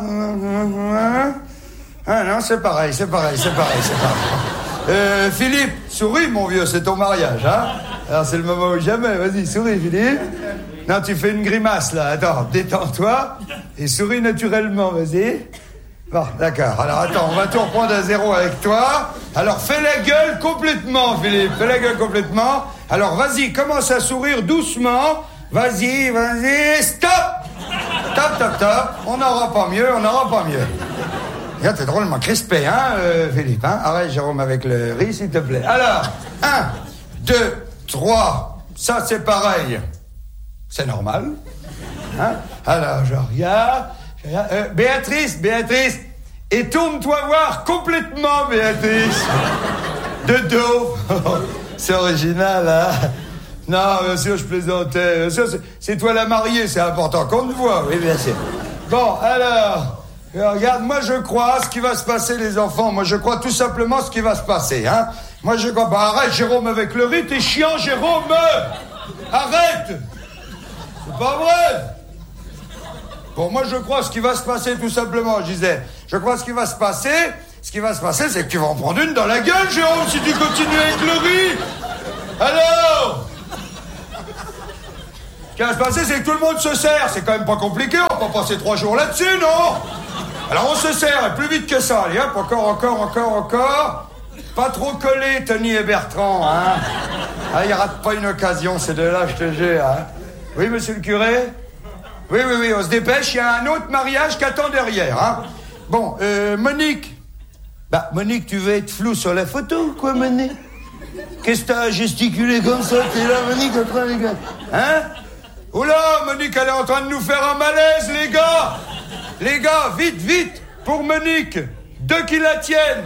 Speaker 1: Ah non, c'est pareil, c'est pareil, c'est pareil, c'est pareil. Euh, Philippe, souris, mon vieux, c'est ton mariage, hein. Alors, c'est le moment ou jamais, vas-y, souris, Philippe. Non, tu fais une grimace, là, attends, détends-toi, et souris naturellement, vas-y. Bon, d'accord, alors attends, on va tout reprendre à zéro avec toi. Alors, fais la gueule complètement, Philippe, fais la gueule complètement. Alors, vas-y, commence à sourire doucement. Vas-y, vas-y, stop. Stop, stop, stop, on n'aura pas mieux, on n'aura pas mieux. Regarde, t'es drôlement crispé, hein, euh, Philippe, hein. Arrête, Jérôme, avec le riz, s'il te plaît. Alors, un, deux, trois, ça, c'est pareil. C'est normal. Hein? Alors, je regarde. Je regarde. Euh, Béatrice, Béatrice, et tourne-toi voir complètement, Béatrice. De dos. C'est original, hein. Non, bien sûr, je plaisantais. Bien sûr, c'est, c'est toi la mariée, c'est important qu'on te voit, oui, bien sûr. Bon, alors... Regarde, moi je crois ce qui va se passer, les enfants. Moi je crois tout simplement ce qui va se passer, hein. Moi je crois... Bah arrête, Jérôme, avec le riz, t'es chiant, Jérôme. Arrête. C'est pas vrai. Bon, moi, je crois ce qui va se passer, tout simplement, je disais. Je crois ce qui va se passer, ce qui va se passer, c'est que tu vas en prendre une dans la gueule, Jérôme, si tu continues avec le riz. Alors, ce qui va se passer, c'est que tout le monde se sert. C'est quand même pas compliqué, on va pas passer trois jours là-dessus, non? Alors, on se sert, et plus vite que ça. Allez, hop, encore, encore, encore, encore. Pas trop collé, Tony et Bertrand, hein. Ah, il rate pas une occasion, ces deux-là, je te jure, hein. Oui, monsieur le curé? Oui, oui, oui, on se dépêche, il y a un autre mariage qui attend derrière, hein. Bon, euh, Monique. Bah, Monique, tu veux être flou sur la photo ou quoi, Monique? Qu'est-ce que t'as gesticulé comme ça? T'es là, Monique, en train de... Hein? Oula, Monique, elle est en train de nous faire un malaise, les gars. Les gars, vite, vite, pour Monique. Deux qui la tiennent.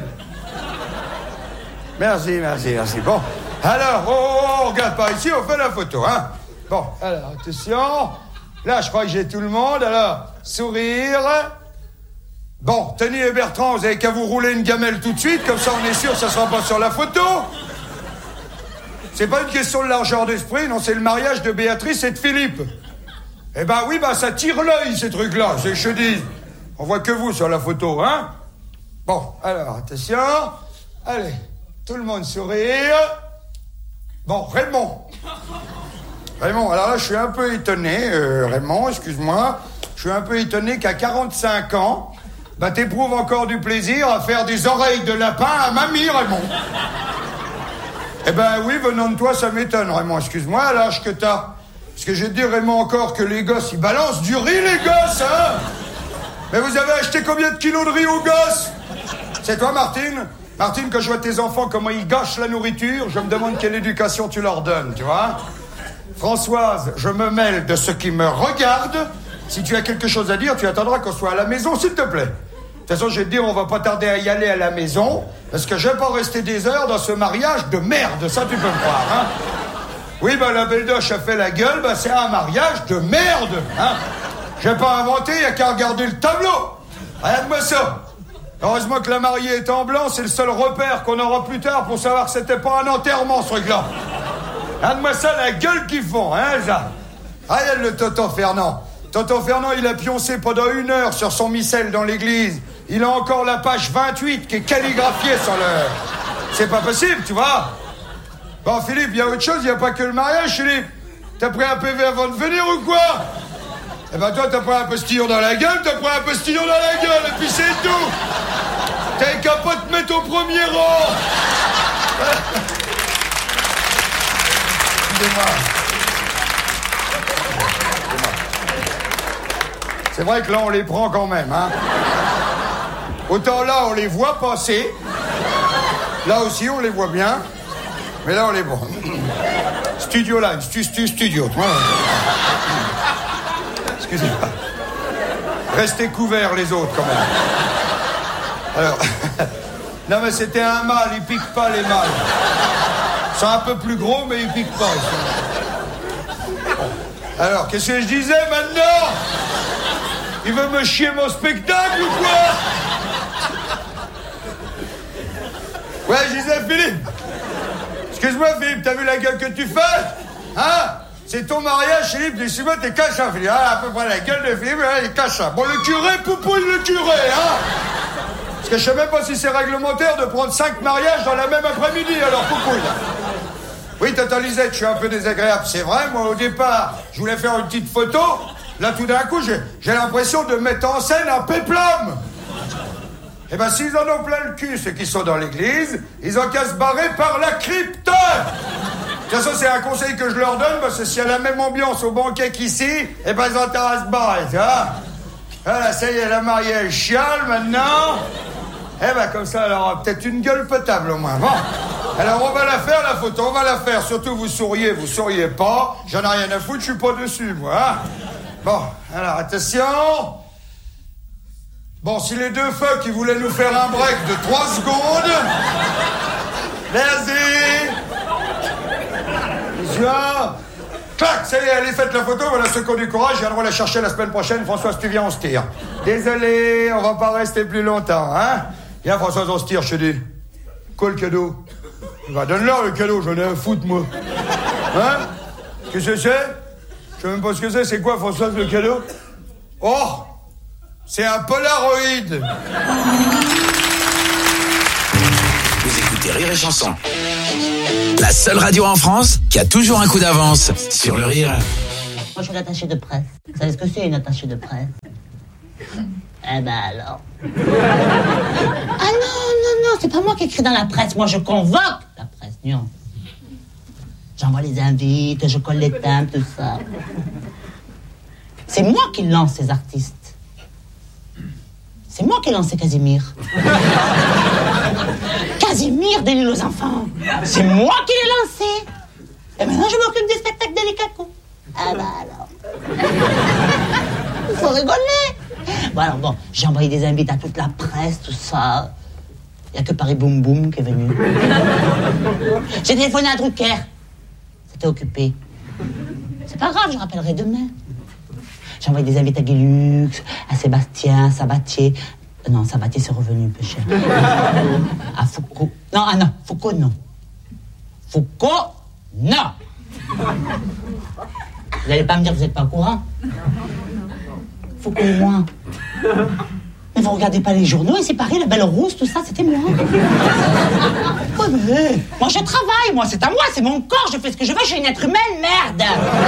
Speaker 1: Merci, merci, merci. Bon, alors, oh, oh, oh, on regarde par ici, on fait la photo, hein. Bon, alors, attention. Là, je crois que j'ai tout le monde. Alors, sourire. Bon, Tony et Bertrand, vous avez qu'à vous rouler une gamelle tout de suite, comme ça on est sûr que ça sera pas sur la photo. C'est pas une question de largeur d'esprit, non, c'est le mariage de Béatrice et de Philippe. Eh ben oui, bah ça tire l'œil, ces trucs-là, c'est que je dis. On voit que vous sur la photo, hein. Bon, alors, attention. Allez, tout le monde sourire. Bon, Raymond. Raymond, alors là, je suis un peu étonné, euh, Raymond, excuse-moi. Je suis un peu étonné qu'à quarante-cinq ans, bah t'éprouves encore du plaisir à faire des oreilles de lapin à mamie, Raymond. Eh ben oui, venant de toi, ça m'étonne, Raymond, excuse-moi, à l'âge que t'as. Parce que je vais te dire, Raymond, encore que les gosses, ils balancent du riz, les gosses, hein. Mais vous avez acheté combien de kilos de riz aux gosses? C'est toi, Martine? Martine, quand je vois tes enfants, comment ils gâchent la nourriture, je me demande quelle éducation tu leur donnes, tu vois. Françoise, je me mêle de ce qui me regarde. Si tu as quelque chose à dire, tu attendras qu'on soit à la maison, s'il te plaît. De toute façon, je vais te dire, on va pas tarder à y aller à la maison, parce que je vais pas rester des heures dans ce mariage de merde, ça tu peux me croire, hein. Oui, bah la belle doche a fait la gueule, bah c'est un mariage de merde, hein. J'ai pas inventé, y a qu'à regarder le tableau. Regarde-moi ça. Heureusement que la mariée est en blanc, c'est le seul repère qu'on aura plus tard pour savoir que c'était pas un enterrement, ce truc-là. Regarde-moi ça, la gueule qu'ils font, hein, ça. Regarde le tonton Fernand. Tonton Fernand, il a pioncé pendant une heure sur son missel dans l'église. Il a encore la page vingt-huit qui est calligraphiée sur le... C'est pas possible, tu vois. Bon, Philippe, il y a autre chose, il n'y a pas que le mariage, Philippe. T'as pris un P V avant de venir ou quoi? Eh ben toi, t'as pris un postillon dans la gueule, t'as pris un postillon dans la gueule, et puis c'est tout. T'as qu'à pas te mettre au premier rang. Excusez-moi. C'est vrai que là, on les prend quand même, hein. Autant là, on les voit passer. Là aussi, on les voit bien. Mais là, on les voit. Studio Line, stu, stu, studio. Excusez-moi. Restez couverts, les autres, quand même. Alors... Non, mais c'était un mâle, ils piquent pas, les mâles. Ils sont un peu plus gros, mais ils piquent pas. Alors, qu'est-ce que je disais, maintenant? Il veut me chier mon spectacle, ou quoi? Ouais, je disais, Philippe. Excuse-moi, Philippe, t'as vu la gueule que tu fais? Hein? C'est ton mariage, Philippe, dis-moi, t'es cachin, Philippe. Ah, à peu près la gueule de Philippe, il est cachin. Bon, le curé, poupouille le curé, hein? Parce que je sais même pas si c'est réglementaire de prendre cinq mariages dans la même après-midi, alors poupouille. Oui, Tata Lisette, je suis un peu désagréable, c'est vrai. Moi, au départ, je voulais faire une petite photo. Là, tout d'un coup, j'ai, j'ai l'impression de mettre en scène un péplum. Eh ben, s'ils en ont plein le cul, ceux qui sont dans l'église, ils ont qu'à se barrer par la crypte. De toute façon, c'est un conseil que je leur donne, parce que s'il y a la même ambiance au banquet qu'ici, eh ben, ils ont intérêt à se barrer, tu vois. Voilà, ça y est, la mariée, elle chiale, maintenant. Eh ben, comme ça, elle aura peut-être une gueule potable, au moins. Bon. Alors, on va la faire, la photo, on va la faire. Surtout, vous souriez, vous souriez pas. J'en ai rien à foutre, je suis pas dessus, moi, hein. Bon, alors, attention. Bon, si les deux feux qui voulaient nous faire un break de trois secondes... Merci. Monsieur. Clac, ça y est, allez, faites la photo, voilà ceux qui ont du courage, je viendrai la chercher la semaine prochaine. Françoise, tu viens, on se tire. Désolé, on va pas rester plus longtemps, hein. Viens, Françoise, on se tire, je te dis. Quoi, le cadeau? Bah, donne-leur le cadeau, j'en ai un foutre, moi. Hein? Qu'est-ce que c'est? Je sais même pas ce que c'est, c'est quoi, Françoise, le cadeau? Oh, c'est un Polaroid.
Speaker 5: Vous écoutez Rire et Chanson. La seule radio en France qui a toujours un coup d'avance sur le rire.
Speaker 16: Moi, je suis l'attaché de presse. Vous savez ce que c'est, une attachée de presse? Eh ben alors. Ah non, non, non, c'est pas moi qui écris dans la presse. Moi, je convoque la presse, non. J'envoie les invites, je colle les timbres, tout ça. C'est moi qui lance ces artistes. C'est moi qui ai lancé Casimir. Casimir de l'île aux enfants. C'est moi qui l'ai lancé. Et maintenant, je m'occupe des spectacles délicats. Ah bah alors. Il faut rigoler. Bon alors bon, j'ai envoyé des invites à toute la presse, tout ça. Il n'y a que Paris Boum Boum qui est venu. J'ai téléphoné à Drucker. C'était occupé. C'est pas grave, je rappellerai demain. J'ai envoyé des invités à Guy Lux, à Sébastien, Sabatier. Non, Sabatier, c'est revenu un peu cher. À Foucault. Non, ah non, Foucault, non. Foucault, non. Vous n'allez pas me dire que vous n'êtes pas au courant. Foucault et moi. Mais vous regardez pas les journaux, et c'est pareil, la Belle Rousse, tout ça, c'était moi. Oh, mais moi, je travaille, moi, c'est à moi, c'est mon corps, je fais ce que je veux, je suis une être humaine, merde.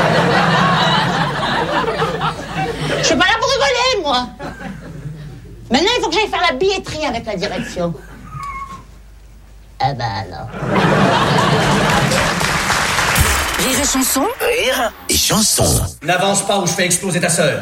Speaker 16: Je suis pas là pour rigoler, moi. Maintenant, il faut que j'aille faire la billetterie avec la direction. Ah bah alors.
Speaker 4: Rire et chanson.
Speaker 5: Rire et chanson.
Speaker 10: N'avance pas ou je fais exploser ta sœur.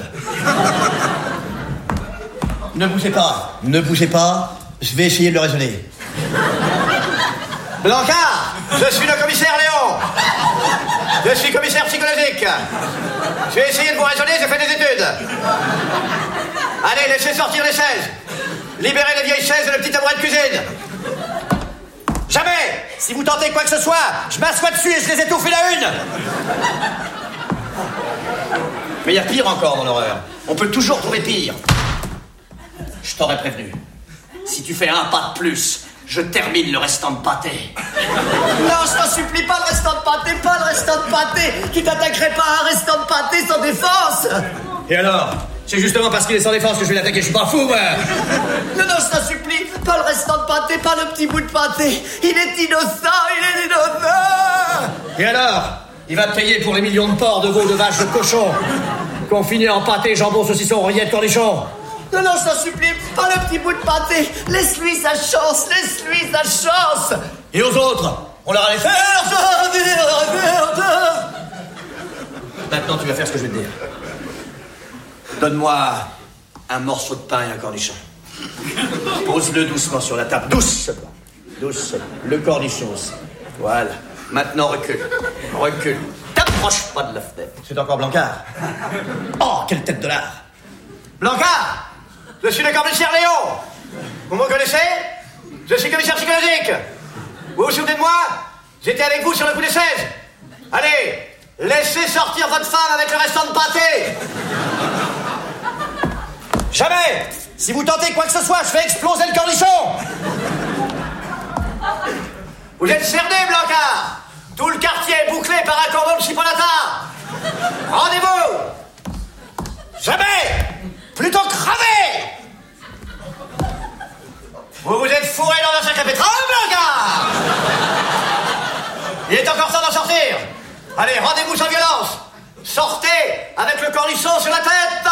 Speaker 10: Ne bougez pas, ne bougez pas, je vais essayer de le raisonner. Blanca, je suis le commissaire Léon. Je suis commissaire psychologique. Je vais essayer de vous raisonner, j'ai fait des études. Allez, laissez sortir les chaises. Libérez les vieilles chaises et le petit tabouret de cuisine. Jamais, si vous tentez quoi que ce soit, je m'assois dessus et je les étouffe une à une. Mais il y a pire encore, mon horreur. On peut toujours trouver pire. Je t'aurais prévenu. Si tu fais un pas de plus, je termine le restant de pâté. Non, je t'en supplie, pas le restant de pâté, pas le restant de pâté. Tu t'attaquerais pas à un restant de pâté sans défense. Et alors? C'est justement parce qu'il est sans défense que je vais l'attaquer, je suis pas fou, moi. Non, non, je t'en supplie, pas le restant de pâté, pas le petit bout de pâté. Il est innocent, il est innocent. Et alors? Il va te payer pour les millions de porcs, de veaux, de vaches, de cochons confinés en pâté, jambon, saucisson, rillettes, cornichons. Non, non, je t'en supplie, pas le petit bout de pâté. Laisse-lui sa chance, laisse-lui sa chance. Et aux autres, on leur allait faire ça, on leur allait faire ça. Maintenant, tu vas faire ce que je vais te dire. Donne-moi un morceau de pain et un cornichon. Pose-le doucement sur la table. Doucement. Doucement. Le cornichon aussi. Voilà. Maintenant, recule. Recule. T'approche pas de la fenêtre. C'est encore Blancard. Oh, quelle tête de lard. Blancard, je suis le commissaire Léon. Vous me connaissez? Je suis commissaire psychologique. Vous vous souvenez de moi? J'étais avec vous sur le coup des chaises. Allez, laissez sortir votre femme avec le restant de pâté. Jamais. Si vous tentez quoi que ce soit, je fais exploser le cornichon. Vous êtes cerné, Blancard. Tout le quartier est bouclé par un cordon de chipolata. Rendez-vous. Jamais. Plutôt crevé. Vous vous êtes fourré dans un sac à pétrole, Blancard. Il est encore temps d'en sortir. Allez, rendez-vous sans violence. Sortez avec le cornichon sur la tête.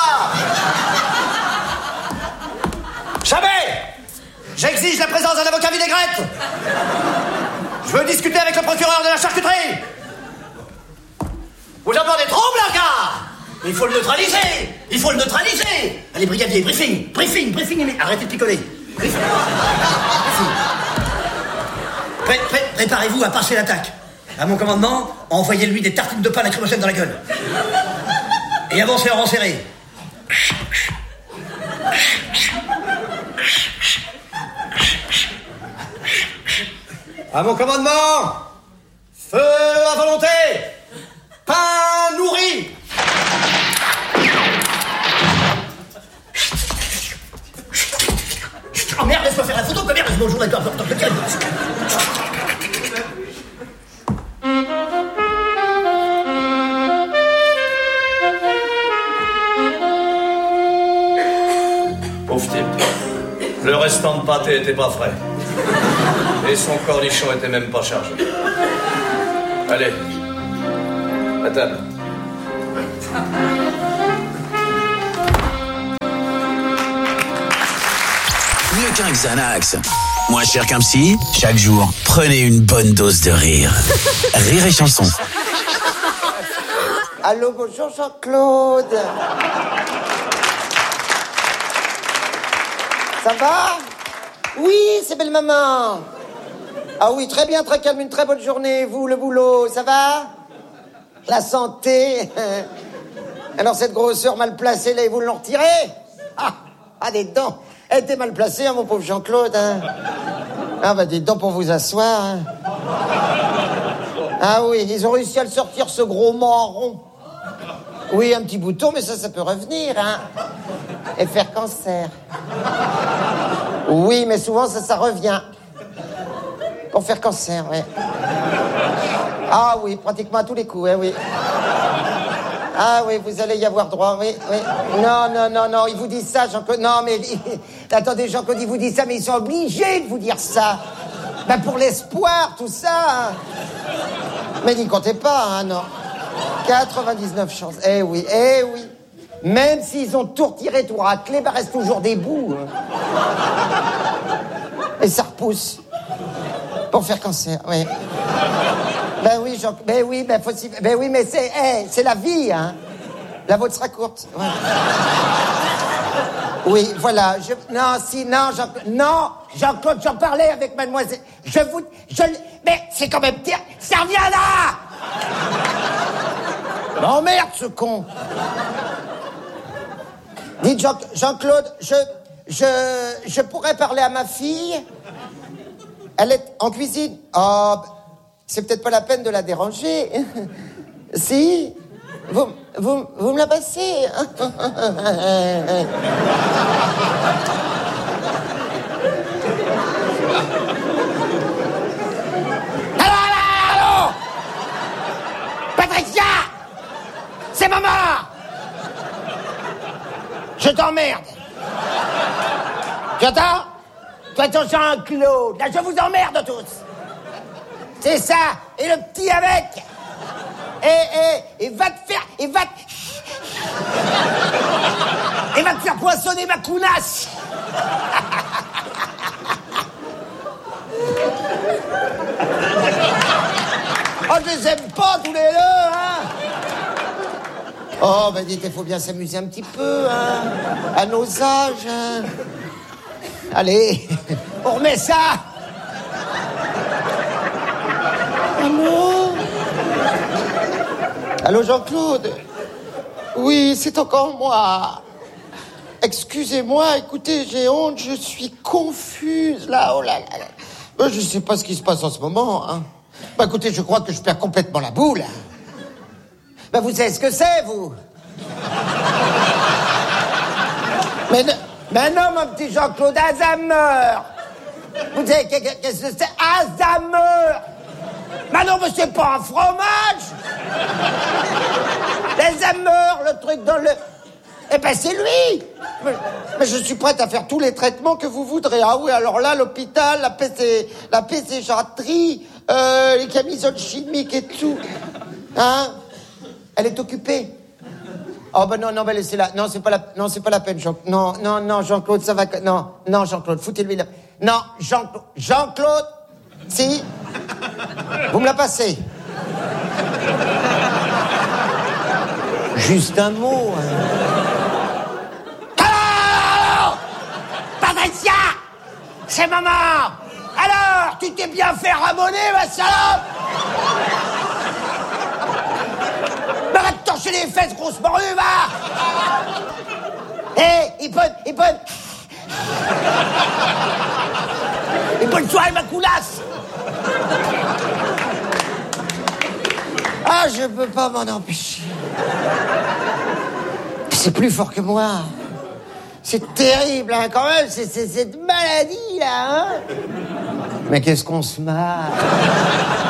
Speaker 10: Jamais. J'exige la présence d'un avocat vinaigrette. Je veux discuter avec le procureur de la charcuterie. Vous entendez trop, Blancard? Il faut le neutraliser. Il faut le neutraliser. Allez, brigadier, briefing, briefing, briefing. Mais arrêtez de picoler. Briefing. Pré- pré- préparez-vous à passer l'attaque. À mon commandement, envoyez-lui des tartines de pain lacrymogène dans la gueule. Et avancez en rang serré. À mon commandement, feu à volonté, pain nourri. Oh merde, laisse-moi faire la photo, que merde, bonjour, d'accord, d'accord, d'accord.
Speaker 17: Pauvre type. Le restant de pâté était pas frais. Et son cornichon était même pas chargé. Allez, à table.
Speaker 5: Mieux qu'un Xanax. Moins cher qu'un psy, chaque jour, prenez une bonne dose de rire. Rire et chanson.
Speaker 18: Allô, bonjour Jean-Claude. Ça va? Oui, c'est belle maman. Ah oui, très bien, très calme, une très bonne journée. Vous, le boulot, ça va? La santé? Alors cette grosseur mal placée, là, vous l'en retirez? Ah, ah, des dents. Elle était mal placée, hein, mon pauvre Jean-Claude. Hein. Ah bah des dents pour vous asseoir. Hein. Ah oui, ils ont réussi à le sortir, ce gros marron. Oui, un petit bouton, mais ça, ça peut revenir, hein. Et faire cancer. Oui, mais souvent, ça, ça revient. Pour faire cancer, ouais. Ah oui, pratiquement à tous les coups, ouais, oui. Ah oui, vous allez y avoir droit, oui, oui. Non, non, non, non, ils vous disent ça, Jean-Claude. Non, mais... Attendez, Jean-Claude, ils vous disent ça, mais ils sont obligés de vous dire ça. Ben, pour l'espoir, tout ça. Hein. Mais n'y comptez pas, hein, non. quatre-vingt-dix-neuf chances. Eh oui, eh oui. Même s'ils ont tout retiré, tout raclé, ben, reste toujours des bouts. Hein. Et ça repousse. Pour faire cancer, oui. Ben oui, Jean... Ben oui, ben, faut... ben oui, mais c'est, hey, c'est la vie, hein. La vôtre sera courte. Ouais. Oui, voilà. Je... Non, si, non, Jean... Non, Jean-Claude, j'en parlais avec mademoiselle. Je vous... Je... Mais c'est quand même... Ça revient là. Non, merde, ce con. Dites, Jean... Jean-Claude, je... Je... Je pourrais parler à ma fille. Elle est en cuisine. Oh... C'est peut-être pas la peine de la déranger. Si? Vous, vous, vous me la passez? Allô, allô, allô! Patricia! C'est maman! Je t'emmerde. Tu entends? Toi, ton Jean-Claude. Là, je vous emmerde tous. C'est ça, et le petit avec. Et, et, et va te faire, et va te... Et va te faire poissonner ma counasse. Oh, je les aime pas tous les deux, hein. Oh, ben dites, il faut bien s'amuser un petit peu, hein. À nos âges, hein. Allez, on remet ça. Allô? Allô, Jean-Claude? Oui, c'est encore moi. Excusez-moi, écoutez, j'ai honte, je suis confuse, là, oh là là là. Ben, je sais pas ce qui se passe en ce moment, hein. Ben, écoutez, je crois que je perds complètement la boule. Ben, vous savez ce que c'est, vous? Mais, mais non, mon petit Jean-Claude, Alzheimer. Vous savez, qu'est-ce que c'est? Alzheimer. Mais non, mais c'est pas un fromage. Alzheimer, le truc dans le... Eh ben, c'est lui. Mais, mais je suis prête à faire tous les traitements que vous voudrez. Ah oui, alors là, l'hôpital, la P C... La pécéjaterie, euh, les camisoles chimiques et tout. Hein? Elle est occupée. Oh ben non, non, ben laissez-la. Non, c'est pas la... Non, c'est pas la peine, Jean... Non, non, non, Jean-Claude, ça va... Non, non, Jean-Claude, foutez-lui là. Non, Jean-Claude... Jean-Claude... Si? Vous me la passez. Juste un mot. Hein. Alors, Patricia, c'est maman. Alors, tu t'es bien fait ramoner, ma salope. Va te torcher les fesses, grosse morue, va. Hé, hey, il peut, il peut. Et bonne soirée, ma coulasse. Ah, je peux pas m'en empêcher. C'est plus fort que moi. C'est terrible, hein, quand même, c'est, c'est cette maladie, là, hein. Mais qu'est-ce qu'on se marre.